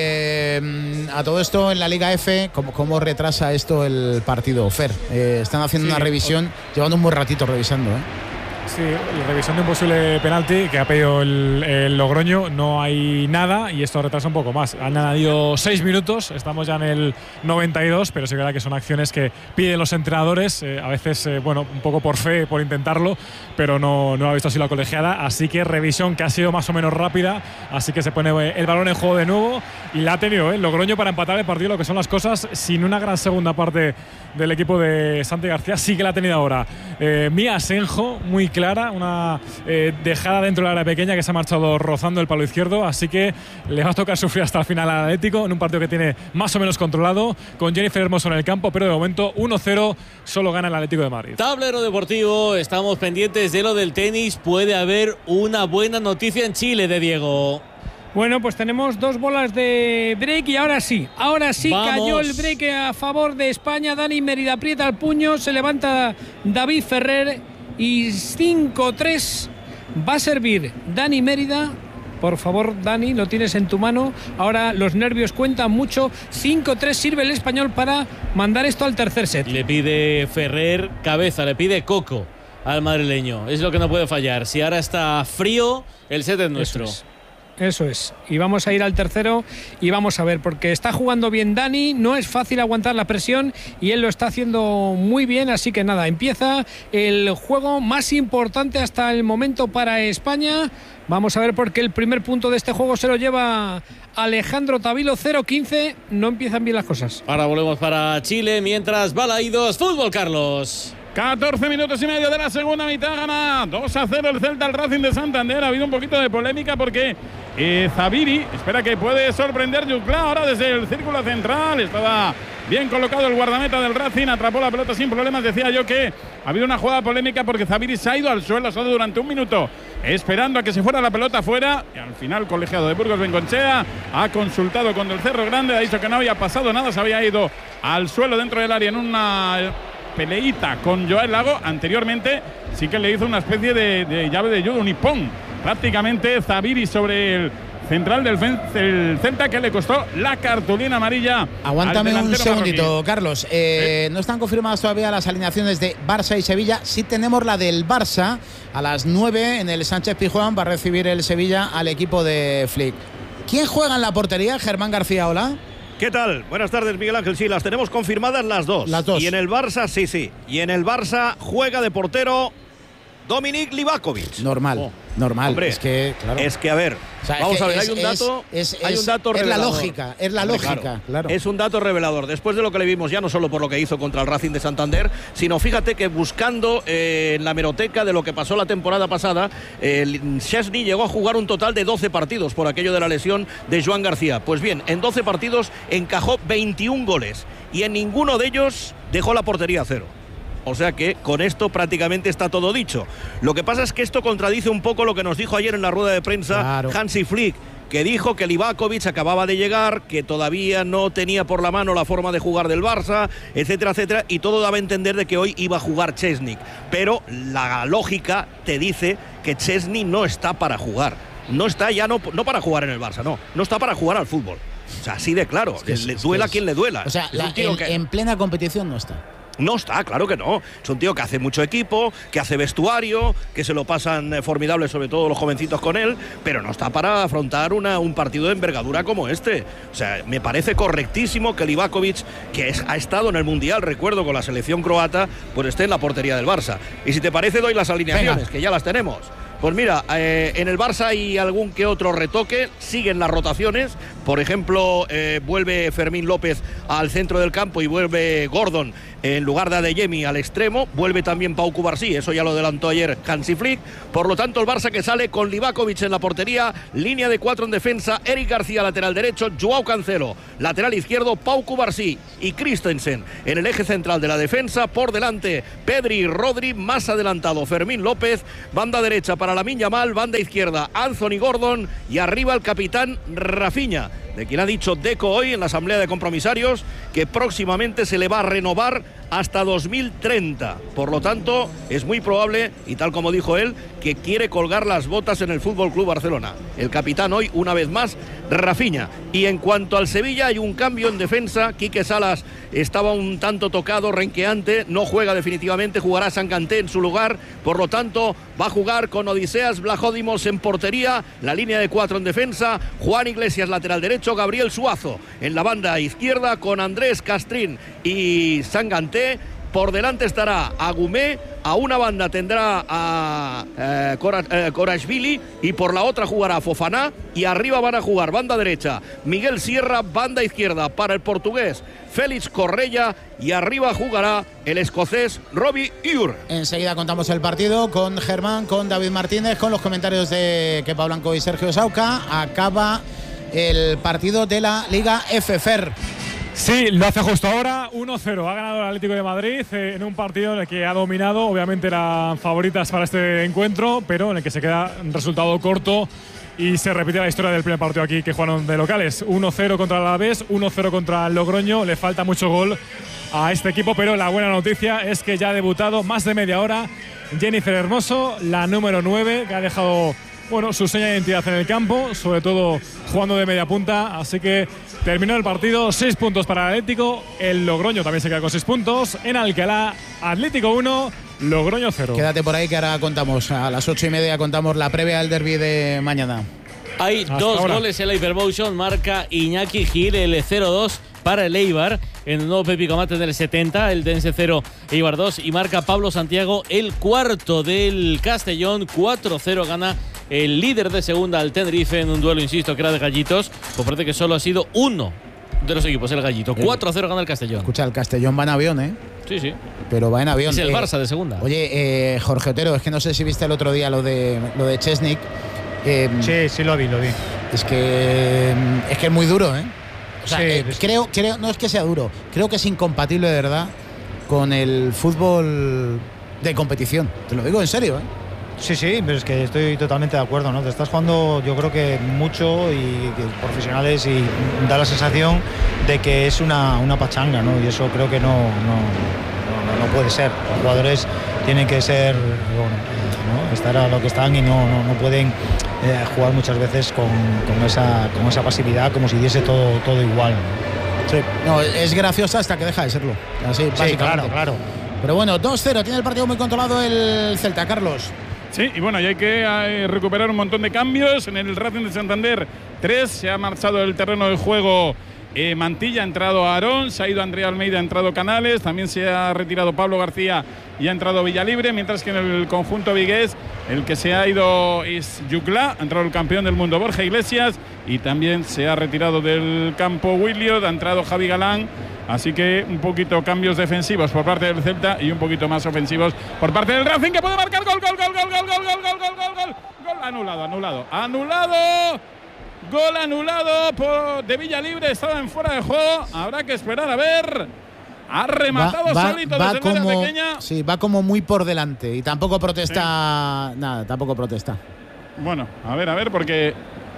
eh, a todo esto en la Liga F, ¿cómo, cómo retrasa esto el partido, Fer? Eh, están haciendo sí, una revisión, o... llevando un buen ratito revisando, ¿eh? Sí, la revisión de un posible penalti que ha pedido el, el Logroño, no hay nada y esto retrasa un poco más. Han añadido seis minutos, estamos ya en el noventa y dos, pero sí que es verdad que son acciones que piden los entrenadores, eh, a veces, eh, bueno, un poco por fe, por intentarlo, pero no, no ha visto así la colegiada, así que revisión que ha sido más o menos rápida, así que se pone el balón en juego de nuevo y la ha tenido, ¿eh? El Logroño para empatar el partido, lo que son las cosas, sin una gran segunda parte del equipo de Santi García, sí que la ha tenido ahora. Eh, Mía Asenjo, muy clara, una eh, dejada dentro del área pequeña que se ha marchado rozando el palo izquierdo, así que le va a tocar sufrir hasta el final al Atlético en un partido que tiene más o menos controlado, con Jennifer Hermoso en el campo, pero de momento uno cero solo gana el Atlético de Madrid. Tablero deportivo, estamos pendientes de lo del tenis, puede haber una buena noticia en Chile de Diego. Bueno, pues tenemos dos bolas de break y ahora sí, ahora sí Vamos. Cayó el break a favor de España. Dani Mérida aprieta el puño, se levanta David Ferrer y cinco tres va a servir Dani Mérida. Por favor, Dani, lo tienes en tu mano. Ahora los nervios cuentan mucho. cinco tres sirve el español para mandar esto al tercer set. Le pide Ferrer cabeza, le pide coco al madrileño. Es lo que no puede fallar. Si ahora está frío, el set es nuestro. Eso es. Eso es, y vamos a ir al tercero y vamos a ver, porque está jugando bien Dani, no es fácil aguantar la presión y él lo está haciendo muy bien, así que nada, empieza el juego más importante hasta el momento para España. Vamos a ver, porque el primer punto de este juego se lo lleva Alejandro Tavilo, cero quince, no empiezan bien las cosas. Ahora volvemos para Chile, mientras Balaídos, fútbol, Carlos. catorce minutos y medio de la segunda mitad, gana dos a cero el Celta al Racing de Santander. Ha habido un poquito de polémica porque eh, Zaviri espera que puede sorprender Yuclá ahora desde el círculo central. Estaba bien colocado el guardameta del Racing, atrapó la pelota sin problemas. Decía yo que ha habido una jugada polémica porque Zaviri se ha ido al suelo, se ha ido durante un minuto esperando a que se fuera la pelota fuera, y al final el colegiado de Burgos Bengochea ha consultado con el Cerro Grande, ha dicho que no había pasado nada, se había ido al suelo dentro del área en una peleita con Joel Lago. Anteriormente sí que le hizo una especie de, de llave de judo, un hipón prácticamente Zaviri sobre el central del, del Celta, que le costó la cartulina amarilla. Aguántame un segundito, marroquí. Carlos. Eh, ¿Sí? No están confirmadas todavía las alineaciones de Barça y Sevilla. Sí tenemos la del Barça. A las nueve en el Sánchez Pizjuán va a recibir el Sevilla al equipo de Flick. ¿Quién juega en la portería? Germán García, hola. ¿Qué tal? Buenas tardes, Miguel Ángel. Sí, las tenemos confirmadas las dos. Las dos. Y en el Barça, sí, sí. Y en el Barça juega de portero Dominik Livakovic. Normal, oh. normal. Hombre, es que, claro. Es que, a ver, o sea, vamos es a ver, es, hay un dato, es, es, hay un dato es revelador. Es la lógica, es la Hombre, lógica, claro, claro. Es un dato revelador. Después de lo que le vimos ya, no solo por lo que hizo contra el Racing de Santander, sino fíjate que buscando eh, en la hemeroteca de lo que pasó la temporada pasada, eh, Szczesny llegó a jugar un total de doce partidos por aquello de la lesión de Joan García. Pues bien, en doce partidos encajó veintiún goles y en ninguno de ellos dejó la portería a cero. O sea que con esto prácticamente está todo dicho. Lo que pasa es que esto contradice un poco lo que nos dijo ayer en la rueda de prensa claro. Hansi Flick, que dijo que Livakovic acababa de llegar, que todavía no tenía por la mano la forma de jugar del Barça, etcétera, etcétera, y todo daba a entender de que hoy iba a jugar Szczesny. Pero la lógica te dice que Szczesny no está para jugar. No está ya no, no para jugar en el Barça, no. No está para jugar al fútbol. O sea, así de claro. Es que es, le duela es, a quien le duela. O sea, la, en, que... en plena competición no está. No está, claro que no. Es un tío que hace mucho equipo, que hace vestuario, que se lo pasan eh, formidable, sobre todo los jovencitos con él, pero no está para afrontar una, un partido de envergadura como este. O sea, me parece correctísimo que Livakovic, que es, ha estado en el Mundial, recuerdo, con la selección croata, pues esté en la portería del Barça. Y si te parece, doy las alineaciones, Venga. que ya las tenemos. Pues mira, eh, en el Barça hay algún que otro retoque, siguen las rotaciones, por ejemplo, eh, vuelve Fermín López al centro del campo y vuelve Gordon en lugar de Adeyemi al extremo. Vuelve también Pau Cubarsí, eso ya lo adelantó ayer Hansi Flick. Por lo tanto, el Barça que sale con Livakovic en la portería, línea de cuatro en defensa, Eric García lateral derecho, Joao Cancelo lateral izquierdo, Pau Cubarsí y Christensen en el eje central de la defensa. Por delante, Pedri y Rodri, más adelantado Fermín López, banda derecha para Lamine Yamal, banda izquierda Anthony Gordon y arriba el capitán Rafinha, de quien ha dicho Deco hoy en la asamblea de compromisarios que próximamente se le va a renovar hasta dos mil treinta. Por lo tanto, es muy probable, y tal como dijo él, que quiere colgar las botas en el Fútbol Club Barcelona. El capitán hoy, una vez más, Rafinha. Y en cuanto al Sevilla, hay un cambio en defensa. Quique Salas estaba un tanto tocado, renqueante, no juega definitivamente, jugará Sanganté en su lugar. Por lo tanto, va a jugar con Odiseas Blajódimos en portería, la línea de cuatro en defensa, Juan Iglesias lateral derecho, Gabriel Suazo en la banda izquierda con Andrés Castrín y Sanganté. Por delante estará Agumé, a una banda tendrá a eh, Korashvili eh, y por la otra jugará Fofana, y arriba van a jugar banda derecha Miguel Sierra, banda izquierda para el portugués Félix Correia y arriba jugará el escocés Robbie Ure. Enseguida contamos el partido con Germán, con David Martínez, con los comentarios de Kepa Blanco y Sergio Sauca. Acaba el partido de la Liga F F E R. Sí, lo hace justo ahora, uno cero. Ha ganado el Atlético de Madrid eh, en un partido en el que ha dominado. Obviamente eran favoritas para este encuentro, pero en el que se queda un resultado corto y se repite la historia del primer partido aquí que jugaron de locales. uno cero contra el Alavés, uno cero contra el Logroño. Le falta mucho gol a este equipo, pero la buena noticia es que ya ha debutado más de media hora Jennifer Hermoso, la número nueve, que ha dejado bueno, su seña de identidad en el campo, sobre todo jugando de media punta. Así que terminó el partido, seis puntos para el Atlético. El Logroño también se queda con seis puntos. En Alcalá, Atlético uno, Logroño cero. Quédate por ahí que ahora contamos, a las ocho y media contamos la previa del derbi de mañana. Hay Hasta dos ahora. goles en la Hypermotion, marca Iñaki Gil, el cero dos para el Eibar, en el nuevo Pepi Comate en el setenta, el Dense cero, Eibar dos, y marca Pablo Santiago el cuarto del Castellón, cuatro cero gana el líder de segunda al Tenerife en un duelo, insisto, que era de gallitos, pues parece que solo ha sido uno de los equipos, el gallito. cuatro cero gana el Castellón. Escucha, el Castellón va en avión, ¿eh? Sí, sí. Pero va en avión. Es el eh, Barça de segunda. Oye, eh, Jorge Otero, es que no sé si viste el otro día lo de, lo de Chesnik. Eh, sí, sí lo vi, lo vi. Es que es que es muy duro, ¿eh? O sea, Sí, eh, es- creo, creo, no es que sea duro, creo que es incompatible de verdad con el fútbol de competición. Te lo digo en serio, ¿eh? Sí, sí, pero es que estoy totalmente de acuerdo, ¿no? Te estás jugando, yo creo que mucho y que profesionales, y da la sensación de que es una, una pachanga, ¿no? Y eso creo que no, no, no, no puede ser. Los jugadores tienen que ser, bueno, ¿no? Estar a lo que están y no, no, no pueden eh, jugar muchas veces con, con, esa, con esa pasividad, como si diese todo, todo igual, ¿no? Sí. No, es graciosa hasta que deja de serlo. Así, Sí, básicamente. claro, claro. Pero bueno, dos cero, tiene el partido muy controlado el Celta, Carlos. Sí, y bueno, y hay que eh, recuperar un montón de cambios. En el Racing de Santander, tres, se ha marchado del terreno de juego eh, Mantilla, ha entrado Aarón, se ha ido Andrea Almeida, ha entrado Canales, también se ha retirado Pablo García y ha entrado Villalibre, mientras que en el conjunto vigués el que se ha ido es Yuclá, ha entrado el campeón del mundo Borja Iglesias y también se ha retirado del campo Williot, ha entrado Javi Galán. Así que un poquito cambios defensivos por parte del Celta y un poquito más ofensivos por parte del Racing, que puede marcar gol, gol, gol, gol, gol, gol, gol, gol, gol, gol, gol, gol, anulado, anulado, anulado, gol anulado por de Villalibre, estaba en fuera de juego, habrá que esperar a ver. Ha rematado Va- va- solito va desde el área como, pequeña. sí, va como muy por delante y tampoco protesta nada, tampoco protesta. Bueno, a ver, a ver, porque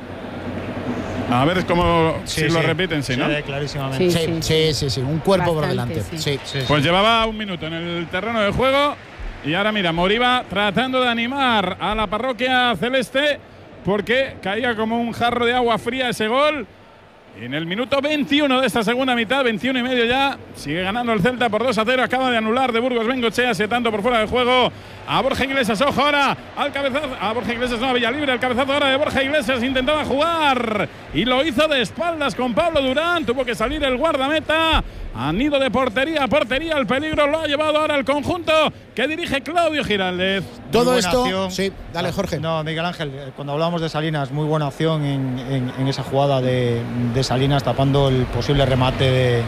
a ver cómo Sí, si lo sí. repiten, sí, Se ¿no? ve clarísimamente. Sí, Sí, sí, sí, sí, sí, un cuerpo por Bastante, delante. sí. Sí. Sí, sí. Pues llevaba un minuto en el terreno de juego y ahora mira, Moriba tratando de animar a la parroquia celeste porque caía como un jarro de agua fría ese gol. En el minuto veintiuno de esta segunda mitad, veintiuno y medio ya, sigue ganando el Celta por dos a cero. Acaba de anular de Burgos Bengochea, tanto por fuera de juego a Borja Iglesias. Ojo ahora al cabezazo, a Borja Iglesias, no, a Villalibre. El cabezazo ahora de Borja Iglesias, intentaba jugar y lo hizo de espaldas con Pablo Durán. Tuvo que salir el guardameta. Anido de portería a portería, el peligro lo ha llevado ahora el conjunto que dirige Claudio Giraldez. Todo Muy buena esto, acción. sí, dale Jorge. No, Miguel Ángel, eh, cuando hablábamos de Salinas, muy buena acción en, en- en esa jugada de, de Salinas tapando el posible remate de,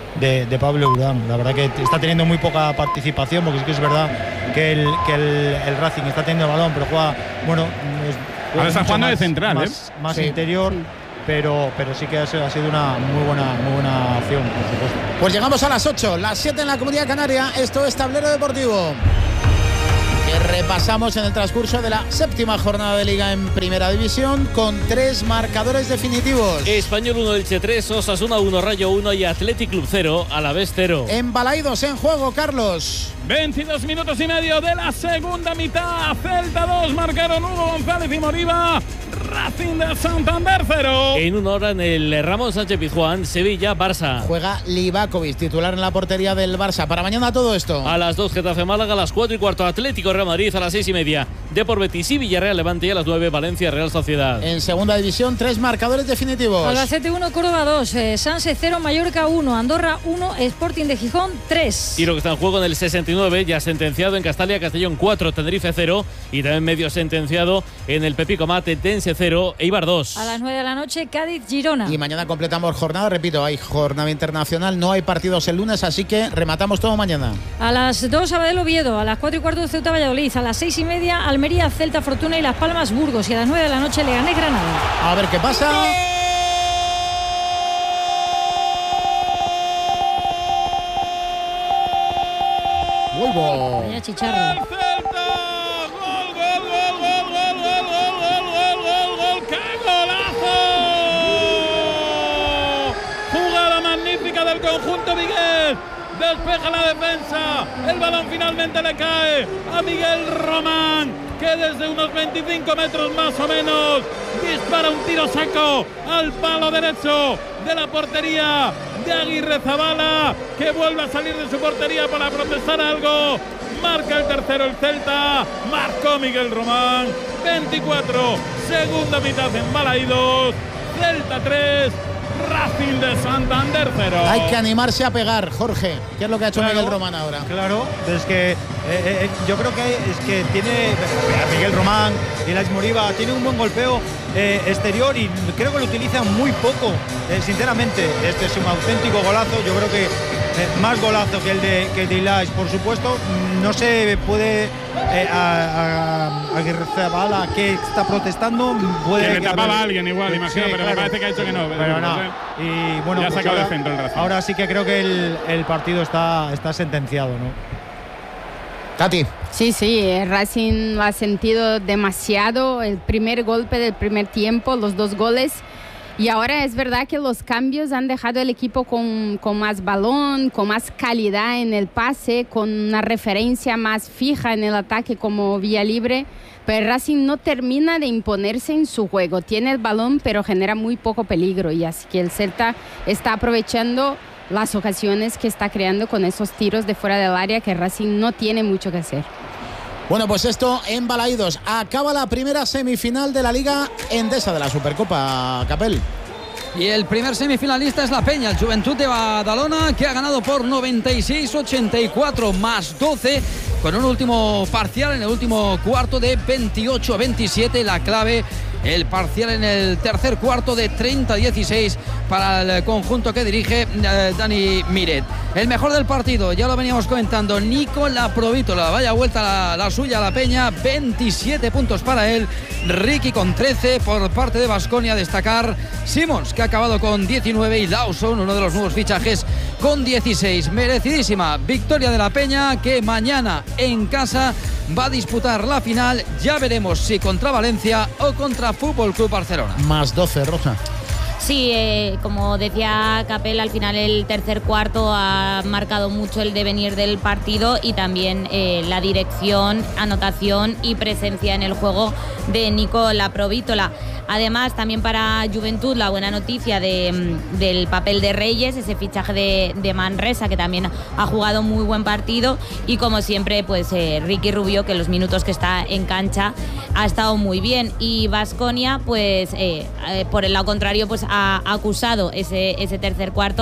de, de Pablo Urán. La verdad que está teniendo muy poca participación, porque sí que es verdad que el, que el, el Racing está teniendo el balón, pero juega, bueno, es, ahora está jugando más, de central, más, ¿eh? más Sí. interior. Pero, pero sí que ha sido, ha sido una muy buena, muy buena acción, por supuesto. Pues llegamos a las ocho, las siete en la Comunidad Canaria. Esto es Tablero Deportivo, que repasamos en el transcurso de la séptima jornada de Liga en Primera División con tres marcadores definitivos. Español uno, Elche tres, Osasuna uno, Rayo uno y Athletic Club cero, Alavés cero. En Balaídos en juego, Carlos. veintidós minutos y medio de la segunda mitad. Celta dos, marcaron Hugo González y Moriba. Racing de Santander cero. En una hora en el Ramón Sánchez Pizjuán, Sevilla, Barça. Juega Livakovic, titular en la portería del Barça. Para mañana todo esto. A las dos, Getafe Málaga, a las cuatro y cuarto, Atlético Real Madrid, a las seis y media, Depor Betis y Villarreal Levante, y a las nueve, Valencia Real Sociedad. En segunda división, tres marcadores definitivos. Albacete uno, Córdoba dos, eh, Sanse cero, Mallorca uno, Andorra uno, Sporting de Gijón tres. Y lo que está en juego en el sesenta y nueve, ya sentenciado en Castalia, Castellón cuatro, Tenerife cero, y también medio sentenciado en el Pepico Mate, Tense cero, Eibar dos. A las nueve de la noche, Cádiz, Girona. Y mañana completamos jornada, repito, hay jornada internacional, no hay partidos el lunes, así que rematamos todo mañana. A las dos, Sabadell, Oviedo. A las cuatro y cuarto, Ceuta, Valladolid. A las seis y media, Almería, Celta, Fortuna y Las Palmas, Burgos. Y a las nueve de la noche, Leganés, Granada. A ver qué pasa. Vuelvo. Vaya chicharro. Del conjunto Miguel, despeja la defensa, el balón finalmente le cae a Miguel Román, que desde unos veinticinco metros más o menos dispara un tiro seco al palo derecho de la portería de Aguirre Zabala, que vuelve a salir de su portería para protestar algo. Marca el tercero el Celta, marcó Miguel Román. Veinticuatro, segunda mitad en Balaídos, Celta tres, Racing de Santander cero. Hay que animarse a pegar, Jorge. ¿Qué es lo que ha hecho Claro, Miguel Román ahora? Claro, es que eh, eh, yo creo que es que tiene Miguel Román y Alex Moriba, tiene un buen golpeo eh, exterior y creo que lo utilizan muy poco. Eh, sinceramente, este es un auténtico golazo. Yo creo que eh, más golazo que el de que el de Ilaix, por supuesto. No se puede eh, a, a, a Guerrezabala, que está protestando, puede que le que tapaba haber- a alguien igual, imagino, Sí, pero claro. me parece que ha dicho que no. Pero no. sé. Y bueno, Ya ha pues sacado ahora, de centro el Racing. ahora sí que creo que el, el partido está, está sentenciado, ¿no? Tati. Sí, sí, el Racing lo ha sentido demasiado, el primer golpe del primer tiempo, los dos goles. Y ahora es verdad que los cambios han dejado el equipo con, con más balón, con más calidad en el pase, con una referencia más fija en el ataque como vía libre. Pero el Racing no termina de imponerse en su juego. Tiene el balón, pero genera muy poco peligro. Y así que el Celta está aprovechando las ocasiones que está creando con esos tiros de fuera del área, que el Racing no tiene mucho que hacer. Bueno, pues esto en Balaídos. Acaba la primera semifinal de la Liga Endesa de la Supercopa, Capel. Y el primer semifinalista es la Peña, el Juventud de Badalona, que ha ganado por noventa y seis ochenta y cuatro más doce, con un último parcial en el último cuarto de veintiocho a veintisiete. La clave, el parcial en el tercer cuarto de treinta a dieciséis para el conjunto que dirige eh, Dani Miret. El mejor del partido, ya lo veníamos comentando, Nicola Provítola. Vaya vuelta la, la suya a la Peña, veintisiete puntos para él. Ricky con trece por parte de Baskonia. Destacar Simons, que ha acabado con diecinueve, y Lawson, uno de los nuevos fichajes, con dieciséis. Merecidísima victoria de la Peña, que mañana en casa va a disputar la final. Ya veremos si contra Valencia o contra Fútbol Club Barcelona. Más doce, Rosa. Sí, eh, como decía Capel, al final el tercer cuarto ha marcado mucho el devenir del partido, y también eh, la dirección, anotación y presencia en el juego de Nicola Provítola. Además, también para Juventud, la buena noticia de, del papel de Reyes, ese fichaje de, de Manresa, que también ha jugado muy buen partido, y como siempre, pues eh, Ricky Rubio, que los minutos que está en cancha ha estado muy bien. Y Baskonia, pues eh, eh, por el lado contrario, pues ha acusado ese, ese tercer cuarto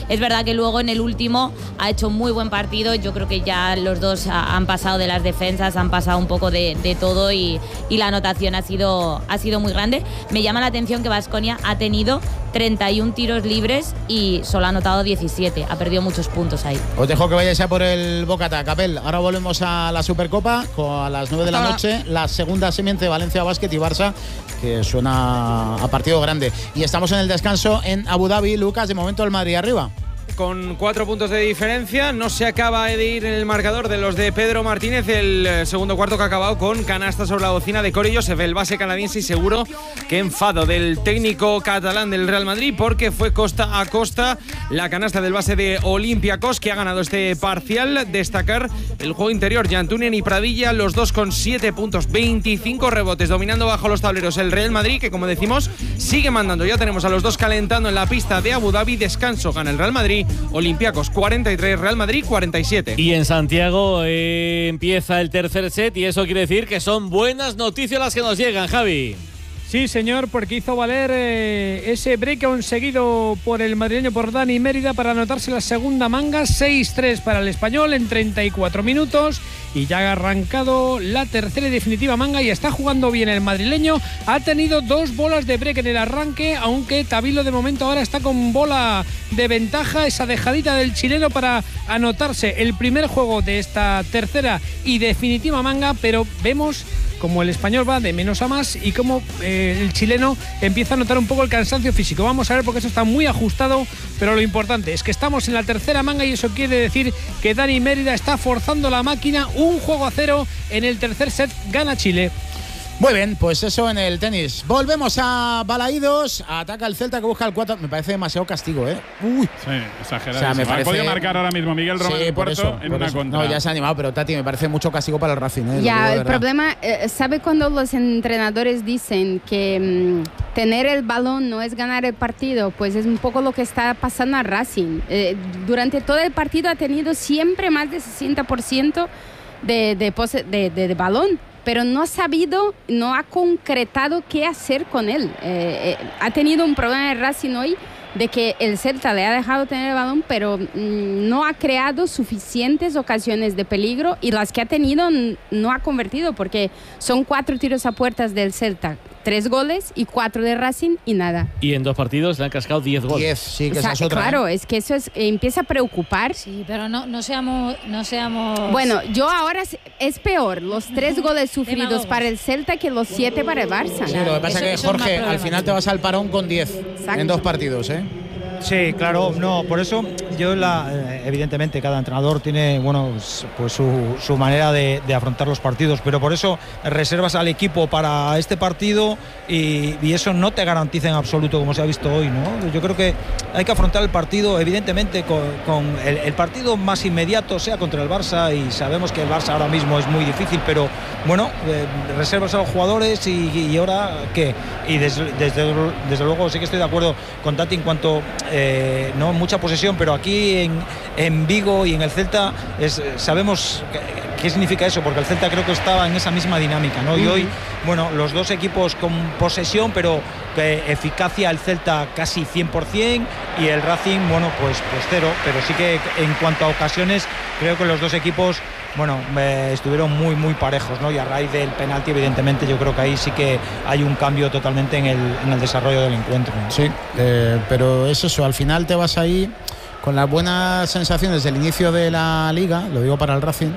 Es verdad que luego en el último ha hecho muy buen partido. Yo creo que ya los dos han pasado de las defensas, han pasado un poco de, de todo y, y la anotación ha sido, ha sido muy grande. Me llama la atención que Baskonia ha tenido treinta y uno tiros libres y solo ha anotado diecisiete. Ha perdido muchos puntos ahí. Os dejo que vayáis a por el Bocata, Capel. Ahora volvemos a la Supercopa con a las nueve de la noche, la segunda semiente de Valencia Basket y Barça, que suena a partido grande. Y estamos en el descanso en Abu Dhabi. Lucas, de momento el Madrid arriba. Con cuatro puntos de diferencia, no se acaba de ir en el marcador de los de Pedro Martínez, el segundo cuarto que ha acabado con canasta sobre la bocina de Corey Joseph, el base canadiense, y seguro que enfado del técnico catalán del Real Madrid, porque fue costa a costa la canasta del base de Olympiacos, que ha ganado este parcial. Destacar el juego interior, Jantunen y Pradilla, los dos con siete puntos, veinticinco rebotes, dominando bajo los tableros el Real Madrid, que como decimos, sigue mandando. Ya tenemos a los dos calentando en la pista de Abu Dhabi. Descanso, gana el Real Madrid. Olympiacos cuarenta y tres, Real Madrid cuarenta y siete. Y en Santiago eh, empieza el tercer set y eso quiere decir que son buenas noticias las que nos llegan, Javi. Sí, señor, porque hizo valer eh, ese break conseguido por el madrileño, por Dani Mérida, para anotarse la segunda manga. seis tres para el español en treinta y cuatro minutos. Y ya ha arrancado la tercera y definitiva manga y está jugando bien el madrileño. Ha tenido dos bolas de break en el arranque, aunque Tavilo de momento ahora está con bola de ventaja. Esa dejadita del chileno para anotarse el primer juego de esta tercera y definitiva manga, pero vemos como el español va de menos a más y como eh, el chileno empieza a notar un poco el cansancio físico. Vamos a ver, porque eso está muy ajustado, pero lo importante es que estamos en la tercera manga y eso quiere decir que Dani Mérida está forzando la máquina. Un juego a cero en el tercer set, gana Chile. Muy bien, pues eso en el tenis. Volvemos a Balaídos. Ataca el Celta, que busca el cuatro. Me parece demasiado castigo, ¿eh? Uy. Sí, exagerado. O sea, me parece... Ha podido marcar ahora mismo Miguel Román sí, en por Puerto eso, en por una eso. contra. No, ya se ha animado, pero Tati, me parece mucho castigo para el Racing, ¿eh? Ya, el problema, eh, ¿sabe cuando los entrenadores dicen que mmm, tener el balón no es ganar el partido? Pues es un poco lo que está pasando a Racing. Eh, durante todo el partido ha tenido siempre más de sesenta por ciento de, de, pose, de, de, de balón, pero no ha sabido, no ha concretado qué hacer con él. Eh, eh, ha tenido un problema de Racing hoy, de que el Celta le ha dejado tener el balón, pero mmm, no ha creado suficientes ocasiones de peligro, y las que ha tenido no ha convertido, porque son cuatro tiros a puertas del Celta, tres goles, y cuatro de Racing y nada. Y en dos partidos le han cascado diez goles. diez, sí, que o sea, esa es otra. Claro, ¿eh? es que eso es, eh, empieza a preocupar. Sí, pero no, no seamos, no seamos. Bueno, yo ahora es peor los tres goles sufridos Demagogos. para el Celta que los siete para el Barça. Sí, lo que pasa es que, Jorge, al final te vas al parón con diez en dos partidos, ¿eh? Sí, claro, no, por eso yo la, evidentemente cada entrenador tiene, bueno, pues su, su manera de, de afrontar los partidos, pero por eso reservas al equipo para este partido y, y eso no te garantiza en absoluto, como se ha visto hoy, ¿no? Yo creo que hay que afrontar el partido, evidentemente, con, con el, el partido más inmediato, sea contra el Barça, y sabemos que el Barça ahora mismo es muy difícil, pero bueno, eh, reservas a los jugadores y, y ahora qué. Y desde, desde, desde luego sí que estoy de acuerdo con Tati en cuanto Eh, no mucha posesión, pero aquí en, en Vigo y en el Celta es, sabemos qué, qué significa eso, porque el Celta creo que estaba en esa misma dinámica, ¿no? Y hoy, bueno, los dos equipos con posesión, pero que eficacia el Celta casi cien por cien y el Racing, bueno, pues, pues cero, pero sí que en cuanto a ocasiones creo que los dos equipos, bueno, eh, estuvieron muy muy parejos, ¿no? Y a raíz del penalti, evidentemente, yo creo que ahí sí que hay un cambio totalmente en el, en el desarrollo del encuentro, ¿no? Sí, eh, pero es eso, al final te vas ahí con las buenas sensaciones del inicio de la Liga, lo digo para el Racing.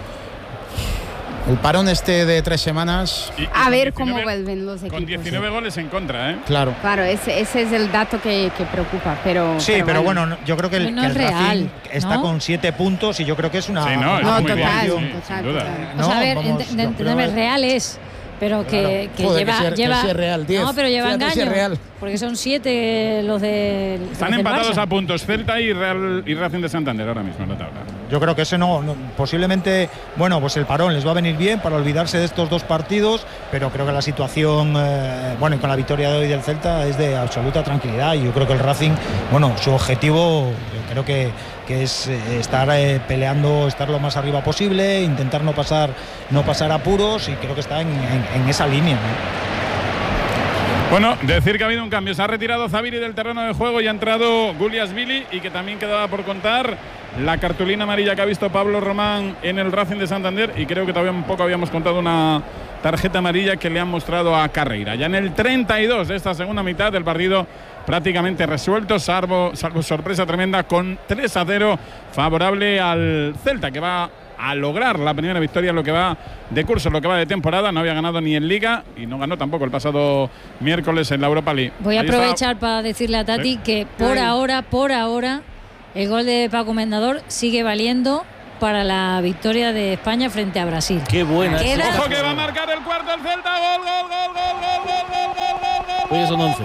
El parón este de tres semanas. Y, y A ver diecinueve, cómo vuelven los equipos. Con diecinueve goles en contra, ¿eh? Claro. Claro, ese, ese es el dato que, que preocupa, pero... Sí, pero, pero bueno, bueno, yo creo que el, no que el es real, Racing está ¿no? con siete puntos y yo creo que es una... Sí, no, una es muy total, bien, total, sí, sin duda. total. No, o sea, a ver, vamos, ent- yo entenderme, creo- real es, pero que, que Joder, lleva... que sí- que lleva sí es real, diez. No, pero lleva Fíjate si es engaño, real. porque son siete los de Están empatados a puntos Celta y Real y Racing de Santander ahora mismo en la tabla. Yo creo que eso no, no, posiblemente, bueno, pues el parón les va a venir bien para olvidarse de estos dos partidos, pero creo que la situación, eh, bueno, y con la victoria de hoy del Celta es de absoluta tranquilidad, y yo creo que el Racing, bueno, su objetivo, yo creo que, que es eh, estar eh, peleando, estar lo más arriba posible, intentar no pasar, no pasar apuros, y creo que está en, en, en esa línea, ¿no? Bueno, decir que ha habido un cambio. Se ha retirado Zaviri del terreno de juego y ha entrado Guliasvili, y que también quedaba por contar la cartulina amarilla que ha visto Pablo Román en el Racing de Santander, y creo que todavía un poco habíamos contado una tarjeta amarilla que le han mostrado a Carreira. Ya en el treinta y dos de esta segunda mitad del partido prácticamente resuelto, salvo, salvo sorpresa tremenda, con tres a cero favorable al Celta, que va a lograr la primera victoria en lo que va de curso, en lo que va de temporada. No había ganado ni en Liga y no ganó tampoco el pasado miércoles en la Europa League. Voy a Ahí aprovechar está. para decirle a Tati ¿Eh? que por Ay. ahora, por ahora, el gol de Paco Mendador sigue valiendo para la victoria de España frente a Brasil. Qué buena. Queda- Ojo que va a marcar el cuarto el Celta. Gol, gol, gol, gol, gol, gol, gol, gol, gol, gol. Hoy son once.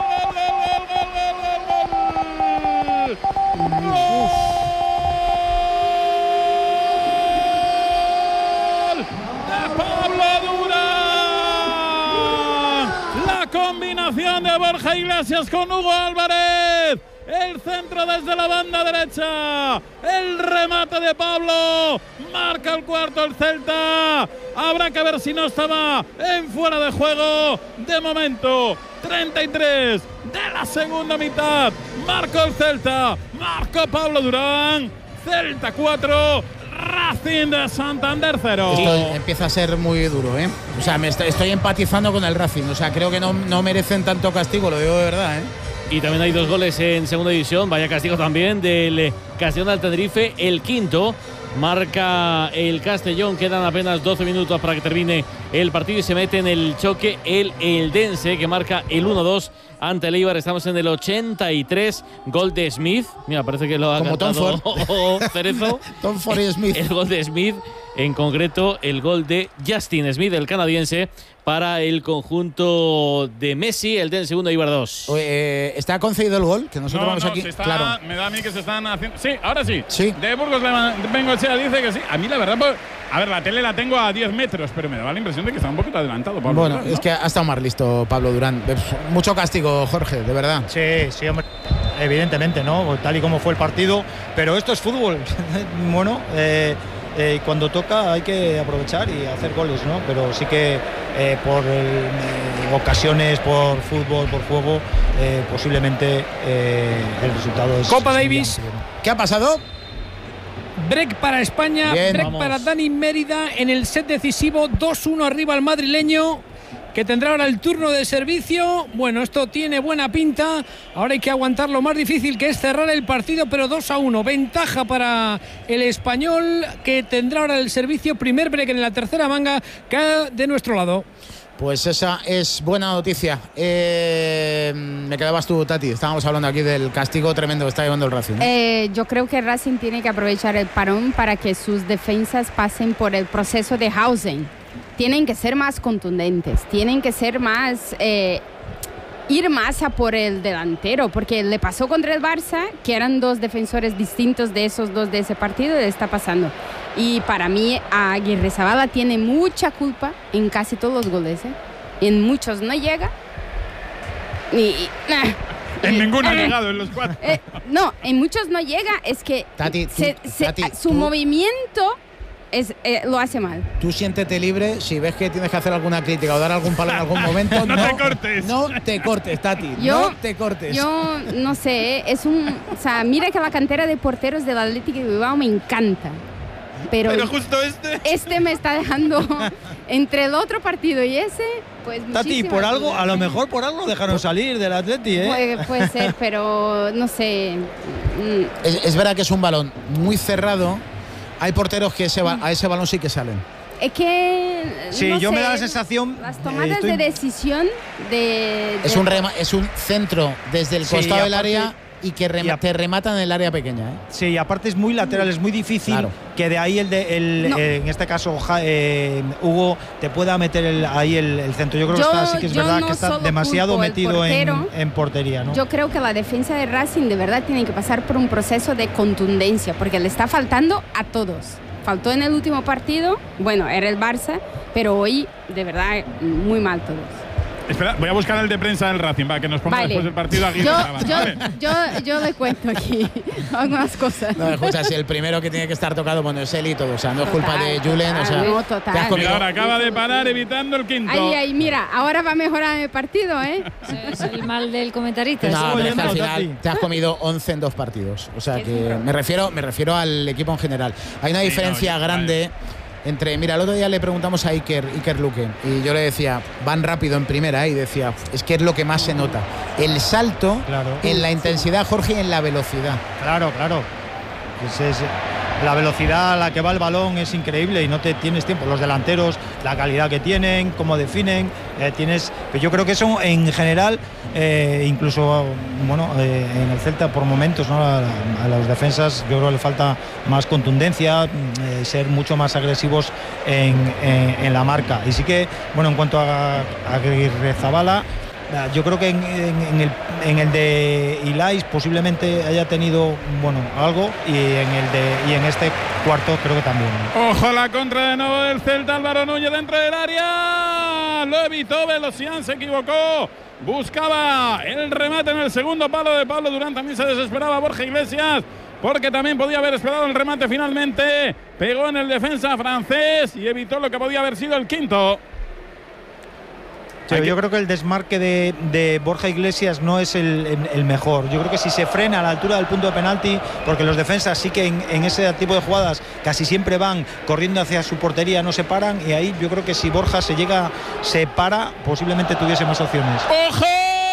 La combinación de Borja Iglesias con Hugo Álvarez. El centro desde la banda derecha. El remate de Pablo. Marca el cuarto el Celta. Habrá que ver si no estaba en fuera de juego. De momento, treinta y tres de la segunda mitad. Marcó el Celta. Marcó Pablo Durán. Celta cuatro. Racing de Santander cero. Esto empieza a ser muy duro, ¿eh? O sea, me estoy, estoy empatizando con el Racing. O sea, creo que no, no merecen tanto castigo, lo digo de verdad, ¿eh? Y también hay dos goles en segunda división. Vaya castigo también del Castellón del Tenerife, el quinto. Marca el Castellón, quedan apenas doce minutos para que termine el partido y se mete en el choque el Eldense, que marca el uno dos ante el Eibar. Estamos en el ochenta y tres, gol de Smith. Mira, parece que lo ha Como Tom cantado Ford. Cerezo. Tom Ford y Smith. El gol de Smith, en concreto el gol de Justin Smith, el canadiense, para el conjunto de Messi, el del segundo Eibar dos. Eh, ¿Está concedido el gol? Que nosotros No, vamos no, aquí. se está- Claro. Me da a mí que se están haciendo. Sí, ahora sí. Sí. De Burgos Bengoechea dice que sí. A mí la verdad, pues, a ver, la tele la tengo a diez metros, pero me daba la impresión de que está un poquito adelantado. Pablo Bueno, Durán, ¿no? es que ha estado más listo Pablo Durán. Mucho castigo, Jorge, de verdad. Sí, sí, hombre. Evidentemente, ¿no? Tal y como fue el partido. Pero esto es fútbol. Bueno, eh, eh, cuando toca hay que aprovechar y hacer goles, ¿no? Pero sí que eh, por eh, ocasiones, por fútbol, por juego, eh, posiblemente eh, el resultado es. Copa Davis. ¿Qué ha pasado? Break para España, Bien, break vamos. para Dani Mérida en el set decisivo, dos uno arriba al madrileño, que tendrá ahora el turno de servicio. Bueno, esto tiene buena pinta, ahora hay que aguantar lo más difícil, que es cerrar el partido, pero dos a uno, ventaja para el español, que tendrá ahora el servicio, primer break en la tercera manga, cae de nuestro lado. Pues esa es buena noticia. Eh, me quedabas tú, Tati. Estábamos hablando aquí del castigo tremendo que está llevando el Racing, ¿no? Eh, yo creo que Racing tiene que aprovechar el parón para que sus defensas pasen por el proceso de housing. Tienen que ser más contundentes, tienen que ser más, eh, ir más a por el delantero, porque le pasó contra el Barça, que eran dos defensores distintos de esos dos de ese partido, le está pasando. Y para mí, Aguirrezabala tiene mucha culpa en casi todos los goles, ¿eh? En muchos no llega. Y, y, nah. En ninguno ha Eh, llegado en los cuatro. Eh, no, en muchos no llega, es que Tati, tú- se- se- Tati, su tú- movimiento es, eh, lo hace mal. Tú siéntete libre. Si ves que tienes que hacer alguna crítica o dar algún palo en algún momento, No no, te cortes. No te cortes, Tati. Yo- no te cortes. Yo no sé, eh, es un, o sea, mira que la cantera de porteros del Atlético de Bilbao me encanta, pero, Pero justo este. este me está dejando entre el otro partido y ese, pues Tati, muchísimas por algo, dudas. a lo mejor por algo dejaron salir del Atleti, ¿eh? Puede, puede ser, pero no sé. mm, Es, es verdad que es un balón muy cerrado. Hay porteros que ese ba- a ese balón sí que salen. Es que. Sí, no yo me sé, da la sensación. Las eh, tomadas estoy- de decisión de. Es de- un, rema- es un centro desde el Sí, costado del aparte- área y que rema- y a- te rematan en el área pequeña, ¿eh? Sí, y aparte es muy lateral, es muy difícil Claro. que de ahí el de el, No. eh, en este caso Ja- eh, Hugo te pueda meter el- ahí el, el centro. Yo creo Yo- que está, sí que es yo verdad no que está solo demasiado culpo al metido en, portero. en portería, ¿no? Yo creo que la defensa de Racing de verdad tiene que pasar por un proceso de contundencia, porque le está faltando a todos. Faltó en el último partido, bueno, era el Barça, pero hoy de verdad muy mal todos. Espera, voy a buscar el de prensa del Racing, para que nos ponga Vale. después del partido aquí. Yo, Navas, yo, ¿vale? yo, yo le cuento aquí algunas cosas. No, escucha, si el primero que tiene que estar tocado, bueno, es él y todo. O sea, no es culpa de Julen. O sea, no, total. te has comido- Mira, ahora acaba de parar evitando el quinto. Ahí, ahí, mira, ahora va a mejorar el partido, ¿eh? Es el mal del comentarista. No, pero es que al Tati. final te has comido once en dos partidos. O sea que me refiero, me refiero al equipo en general. Hay una Sí, diferencia no, grande entre. Mira, el otro día le preguntamos a Iker, Iker Luque, y yo le decía, van rápido en primera, ¿eh? Y decía, es que es lo que más se nota. El salto Claro. en la intensidad, Jorge, y en la velocidad. Claro, claro. Es- es- la velocidad a la que va el balón es increíble y no te tienes tiempo. Los delanteros, la calidad que tienen, cómo definen, eh, tienes. Pero yo creo que eso en general, eh, incluso bueno, eh, en el Celta por momentos, ¿no? a, a las defensas, yo creo que le falta más contundencia, eh, ser mucho más agresivos en, en- en la marca. Y sí que, bueno, en cuanto a, a Aguirrezabala, yo creo que en, en- en el, en el de Ilais posiblemente haya tenido bueno algo y en el de y en este cuarto creo que también. Ojo a la contra de nuevo del Celta. Álvaro Núñez dentro del área. Lo evitó. Velocián se equivocó. Buscaba el remate en el segundo palo de Pablo Durán. También se desesperaba Borja Iglesias, porque también podía haber esperado el remate finalmente. Pegó en el defensa francés y evitó lo que podía haber sido el quinto. Sí, yo creo que el desmarque de, de Borja Iglesias no es el, el- el mejor. Yo creo que si se frena a la altura del punto de penalti, porque los defensas sí que en, en ese tipo de jugadas casi siempre van corriendo hacia su portería, no se paran, y ahí yo creo que si Borja se llega, se para, posiblemente tuviese más opciones. ¡Ojo!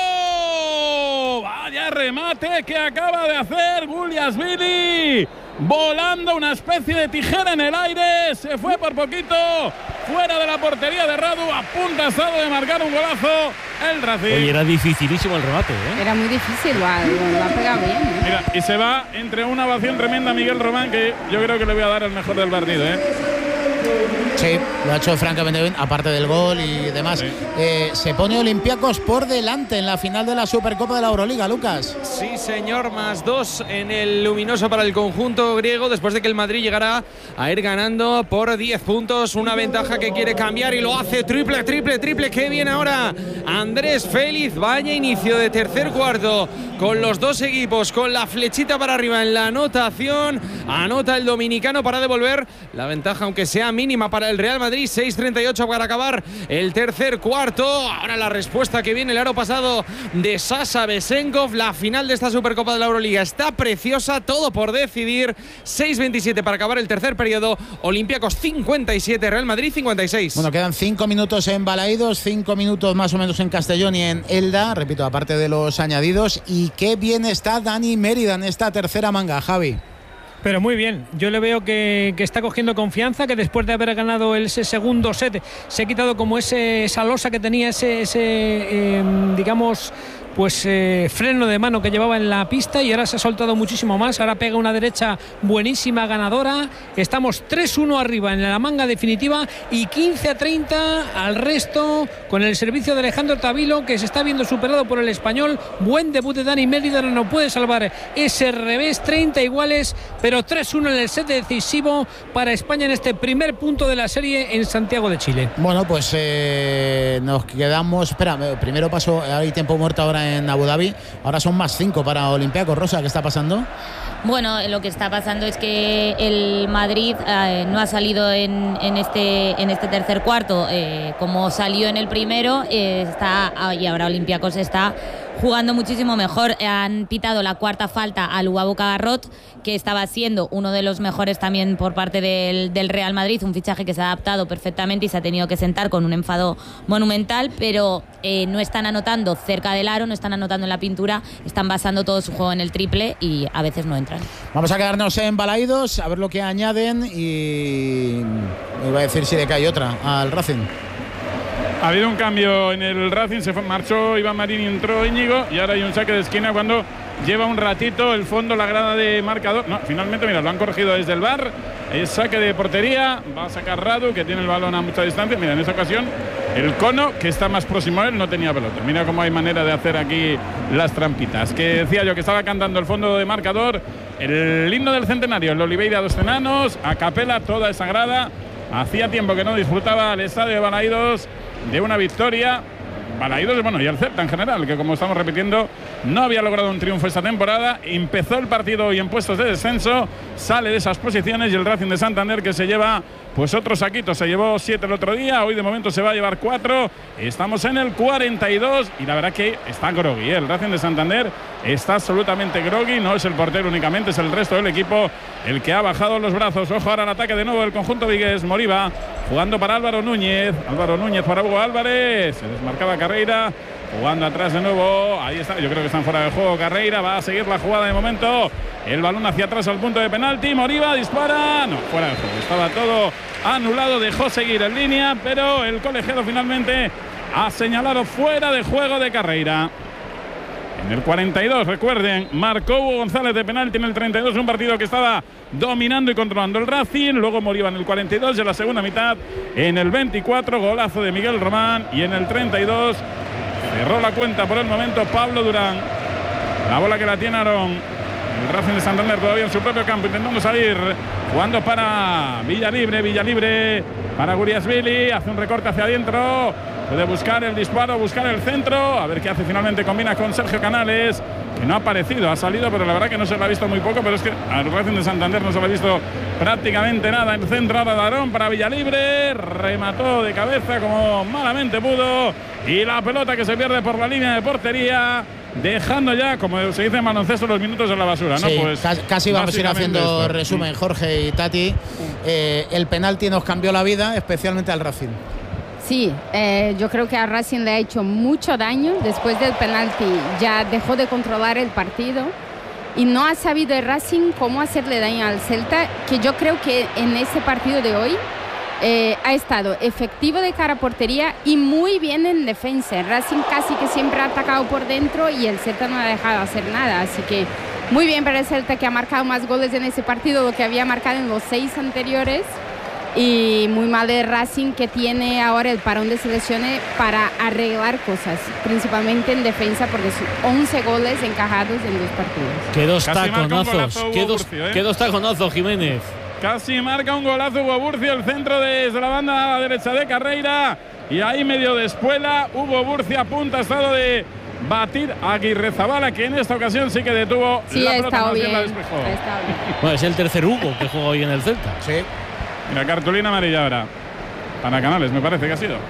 Vaya remate que acaba de hacer Guliasvili. Volando una especie de tijera en el aire. Se fue por poquito fuera de la portería de Radu. A punto ha estado de marcar un golazo el Racing. Oye, era dificilísimo el remate, ¿eh? Era muy difícil, lo ha, lo ha pegado bien, ¿eh? Mira, y se va entre una ovación tremenda a Miguel Román, que yo creo que le voy a dar el mejor del partido, ¿eh? Sí, lo ha hecho francamente bien, aparte del gol y demás. Sí. Eh, se pone Olympiacos por delante en la final de la Supercopa de la Euroliga, Lucas. Sí, señor, más dos en el luminoso para el conjunto griego, después de que el Madrid llegara a ir ganando por diez puntos, una ventaja que quiere cambiar y lo hace. Triple, triple, triple, que viene ahora Andrés Félix. Vaya inicio de tercer cuarto con los dos equipos, con la flechita para arriba en la anotación. Anota el dominicano para devolver la ventaja, aunque sea mínima, para el Real Madrid. Seis treinta y ocho para acabar el tercer cuarto. Ahora la respuesta que viene el aro pasado de Sasha Besenkov. La final de esta Supercopa de la Euroliga está preciosa, todo por decidir. seis veintisiete para acabar el tercer periodo. Olympiacos cincuenta y siete, Real Madrid cincuenta y seis. Bueno, quedan cinco minutos en Balaídos, cinco minutos más o menos en Castellón y en Elda, repito, aparte de los añadidos. Y qué bien está Dani Mérida en esta tercera manga, Javi. Pero muy bien, yo le veo que, que está cogiendo confianza, que después de haber ganado ese segundo set se ha quitado como ese, esa losa que tenía, ese, ese eh, digamos, pues eh, freno de mano que llevaba en la pista, y ahora se ha soltado muchísimo más. Ahora pega una derecha buenísima, ganadora. Estamos tres uno arriba en la manga definitiva y quince a treinta al resto, con el servicio de Alejandro Tavilo, que se está viendo superado por el español. Buen debut de Dani Mérida, no puede salvar ese revés. Treinta iguales, pero tres uno en el set decisivo para España en este primer punto de la serie en Santiago de Chile. Bueno, pues eh, nos quedamos. Espera, primero paso, hay tiempo muerto ahora en Abu Dhabi. Ahora son más cinco para Olympiacos. Rosa, ¿qué está pasando? Bueno, lo que está pasando es que el Madrid eh, no ha salido en, en, este, en este tercer cuarto eh, como salió en el primero, eh, está, y ahora Olympiacos está jugando muchísimo mejor. Han pitado la cuarta falta al Luabo Cagarrot, que estaba siendo uno de los mejores también por parte del, del Real Madrid, un fichaje que se ha adaptado perfectamente y se ha tenido que sentar con un enfado monumental, pero eh, no están anotando cerca del aro, no están anotando en la pintura, están basando todo su juego en el triple y a veces no entran. Vamos a quedarnos en Balaídos, a ver lo que añaden, y iba a decir si le cae otra al Racing. Ha habido un cambio en el Racing, se fue, marchó Iván Marín y entró Íñigo, y ahora hay un saque de esquina cuando lleva un ratito el fondo, la grada de marcador. No, finalmente, mira, lo han corregido desde el V A R. Es saque de portería, va a sacar Radu, que tiene el balón a mucha distancia. Mira, en esta ocasión el Cono, que está más próximo a él, no tenía pelota. Mira cómo hay manera de hacer aquí las trampitas. Que decía yo que estaba cantando el fondo de marcador, el himno del centenario, el Oliveira dos Enanos, a capela toda esa grada. Hacía tiempo que no disfrutaba el estadio de Balaídos de una victoria Balaídos, bueno, y el Celta en general, que como estamos repitiendo, no había logrado un triunfo esta temporada. Empezó el partido hoy en puestos de descenso, sale de esas posiciones y el Racing de Santander, que se lleva pues otro saquito, se llevó siete el otro día, hoy de momento se va a llevar cuatro. Estamos en el cuarenta y dos y la verdad que está groggy, ¿eh? El Racing de Santander está absolutamente groggy, no es el portero únicamente, es el resto del equipo el que ha bajado los brazos. Ojo ahora al ataque de nuevo el conjunto vigués. Moriba jugando para Álvaro Núñez, Álvaro Núñez para Hugo Álvarez, se desmarcaba Carreira, jugando atrás de nuevo, ahí está, yo creo que están fuera de juego. Carreira va a seguir la jugada de momento, el balón hacia atrás al punto de penalti, Moriba dispara, no, fuera de juego, estaba todo anulado, dejó seguir en línea, pero el colegiado finalmente ha señalado fuera de juego de Carreira. En el cuarenta y dos, recuerden, marcó Hugo González de penalti en el treinta y dos, un partido que estaba dominando y controlando el Racing. Luego Moriba en el cuarenta y dos, y en la segunda mitad, en el veinticuatro, golazo de Miguel Román, y en el treinta y dos cerró la cuenta por el momento Pablo Durán. La bola que la tiene Aarón. El Racing de Santander todavía en su propio campo, intentando salir, jugando para Villalibre, Villalibre para Guriasvili, hace un recorte hacia adentro, puede buscar el disparo, buscar el centro, a ver qué hace finalmente, combina con Sergio Canales, que no ha aparecido, ha salido, pero la verdad que no se lo ha visto muy poco, pero es que al Racing de Santander no se lo ha visto prácticamente nada. El centro ahora de Aarón para Villalibre, remató de cabeza como malamente pudo, y la pelota que se pierde por la línea de portería, dejando ya, como se dice en baloncesto, los minutos en la basura, ¿no? Sí, Pues casi, casi vamos a ir haciendo esto. resumen, Jorge y Tati. Eh, el penalti nos cambió la vida, especialmente al Racing. Sí, eh, yo creo que a Racing le ha hecho mucho daño. Después del penalti ya dejó de controlar el partido y no ha sabido el Racing cómo hacerle daño al Celta, que yo creo que en ese partido de hoy eh, ha estado efectivo de cara a portería y muy bien en defensa. El Racing casi que siempre ha atacado por dentro y el Celta no ha dejado hacer nada, así que muy bien para el Celta, que ha marcado más goles en ese partido de lo que había marcado en los seis anteriores. Y muy mal el Racing, que tiene ahora el parón de selecciones para arreglar cosas, principalmente en defensa, porque son once goles encajados en dos partidos. Qué dos Casi taconazos, qué dos, Burcio, ¿eh? qué dos taconazos, Jiménez. Casi marca un golazo Hugo Burcio, el centro desde la banda derecha de Carreira, y ahí medio de espuela Hugo Burcio a punto ha estado de batir a Aguirrezabala, que en esta ocasión sí que detuvo sí, la ha pelota, estado más bien bien, la despejó. ha estado bien. Bueno, es el tercer Hugo que juega hoy en el Celta. Sí. Mira, cartulina amarilla ahora para Canales, me parece que ha sido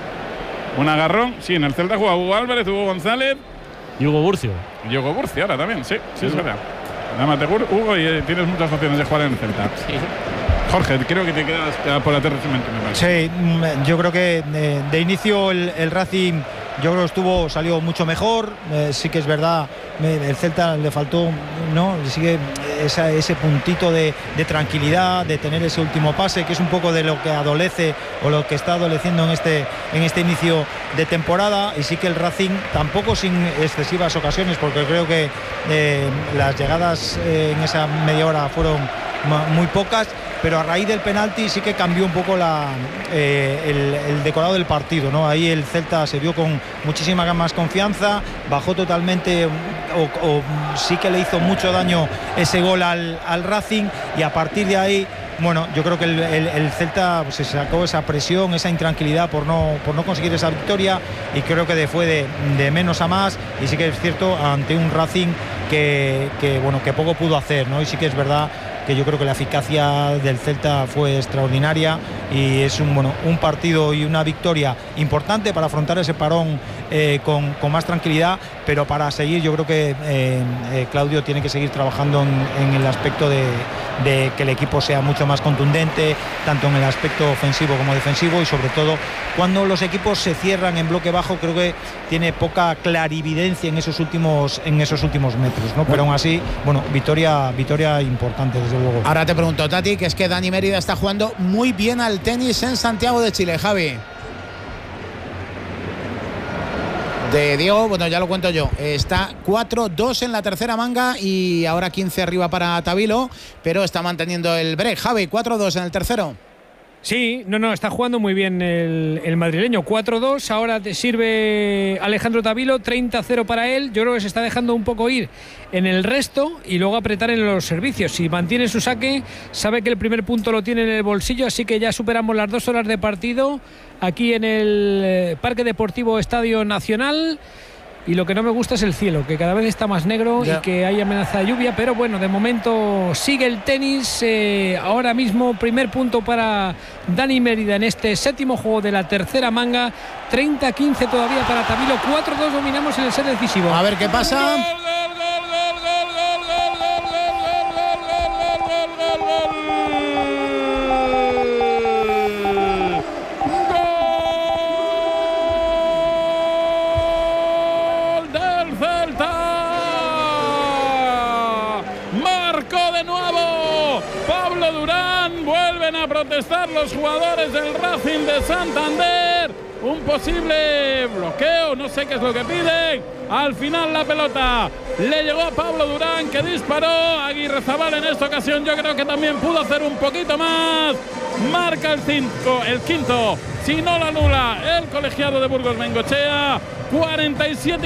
un agarrón. Sí, en el Celta juega Hugo Álvarez, Hugo González y Hugo Burcio. Y Hugo Burcio ahora también, sí, sí, es verdad. Dámate, Hugo, y eh, tienes muchas opciones de jugar en el Celta. Sí. Jorge, creo que te quedas por la resumen, me parece. Sí, yo creo que de, de inicio el, el Racing, yo creo que estuvo, salió mucho mejor. Eh, sí que es verdad, el Celta le faltó, ¿no? Sigue esa, ese puntito de, de tranquilidad, de tener ese último pase, que es un poco de lo que adolece o lo que está adoleciendo en este, en este inicio de temporada. Y sí que el Racing, tampoco sin excesivas ocasiones, porque creo que eh, las llegadas eh, en esa media hora fueron muy pocas, pero a raíz del penalti sí que cambió un poco la, eh, el, el decorado del partido, ¿no? Ahí el Celta se vio con muchísima más confianza, bajó totalmente, o, o sí que le hizo mucho daño ese gol al, al Racing, y a partir de ahí, bueno, yo creo que el, el, el Celta se sacó esa presión, esa intranquilidad por no, por no conseguir esa victoria, y creo que fue de, de menos a más, y sí que es cierto, ante un Racing que, que, bueno, que poco pudo hacer, ¿no? Y sí que es verdad que yo creo que la eficacia del Celta fue extraordinaria, y es un, bueno, un partido y una victoria importante para afrontar ese parón eh, con, con más tranquilidad, pero para seguir yo creo que eh, eh, Claudio tiene que seguir trabajando en, en el aspecto de, de que el equipo sea mucho más contundente, tanto en el aspecto ofensivo como defensivo, y sobre todo cuando los equipos se cierran en bloque bajo, creo que tiene poca clarividencia en esos últimos, en esos últimos metros, ¿no? Pero aún así, bueno, victoria, victoria importante, desde luego. Ahora te pregunto, Tati, que es que Dani Mérida está jugando muy bien al tenis en Santiago de Chile, Javi. De Diego, bueno, ya lo cuento yo, está cuatro dos en la tercera manga y ahora quince arriba para Tabilo, pero está manteniendo el break. Javi, cuatro dos en el tercero. Sí, no, no, está jugando muy bien el, el madrileño. cuatro dos, ahora te sirve Alejandro Tavilo, treinta cero para él. Yo creo que se está dejando un poco ir en el resto y luego apretar en los servicios. Si mantiene su saque, sabe que el primer punto lo tiene en el bolsillo, así que ya superamos las dos horas de partido aquí en el Parque Deportivo Estadio Nacional. Y lo que no me gusta es el cielo, que cada vez está más negro ya. Y que hay amenaza de lluvia, pero bueno, de momento sigue el tenis. Eh, ahora mismo primer punto para Dani Mérida en este séptimo juego de la tercera manga. treinta quince todavía para Tavilo, cuatro dos dominamos en el set decisivo. A ver qué pasa. A protestar los jugadores del Racing de Santander. Un posible bloqueo, no sé qué es lo que piden. Al final la pelota le llegó a Pablo Durán, que disparó. Aguirrezabal en esta ocasión yo creo que también pudo hacer un poquito más. Marca el, cinco, el quinto, si no la anula el colegiado de Burgos Bengoechea. cuarenta y siete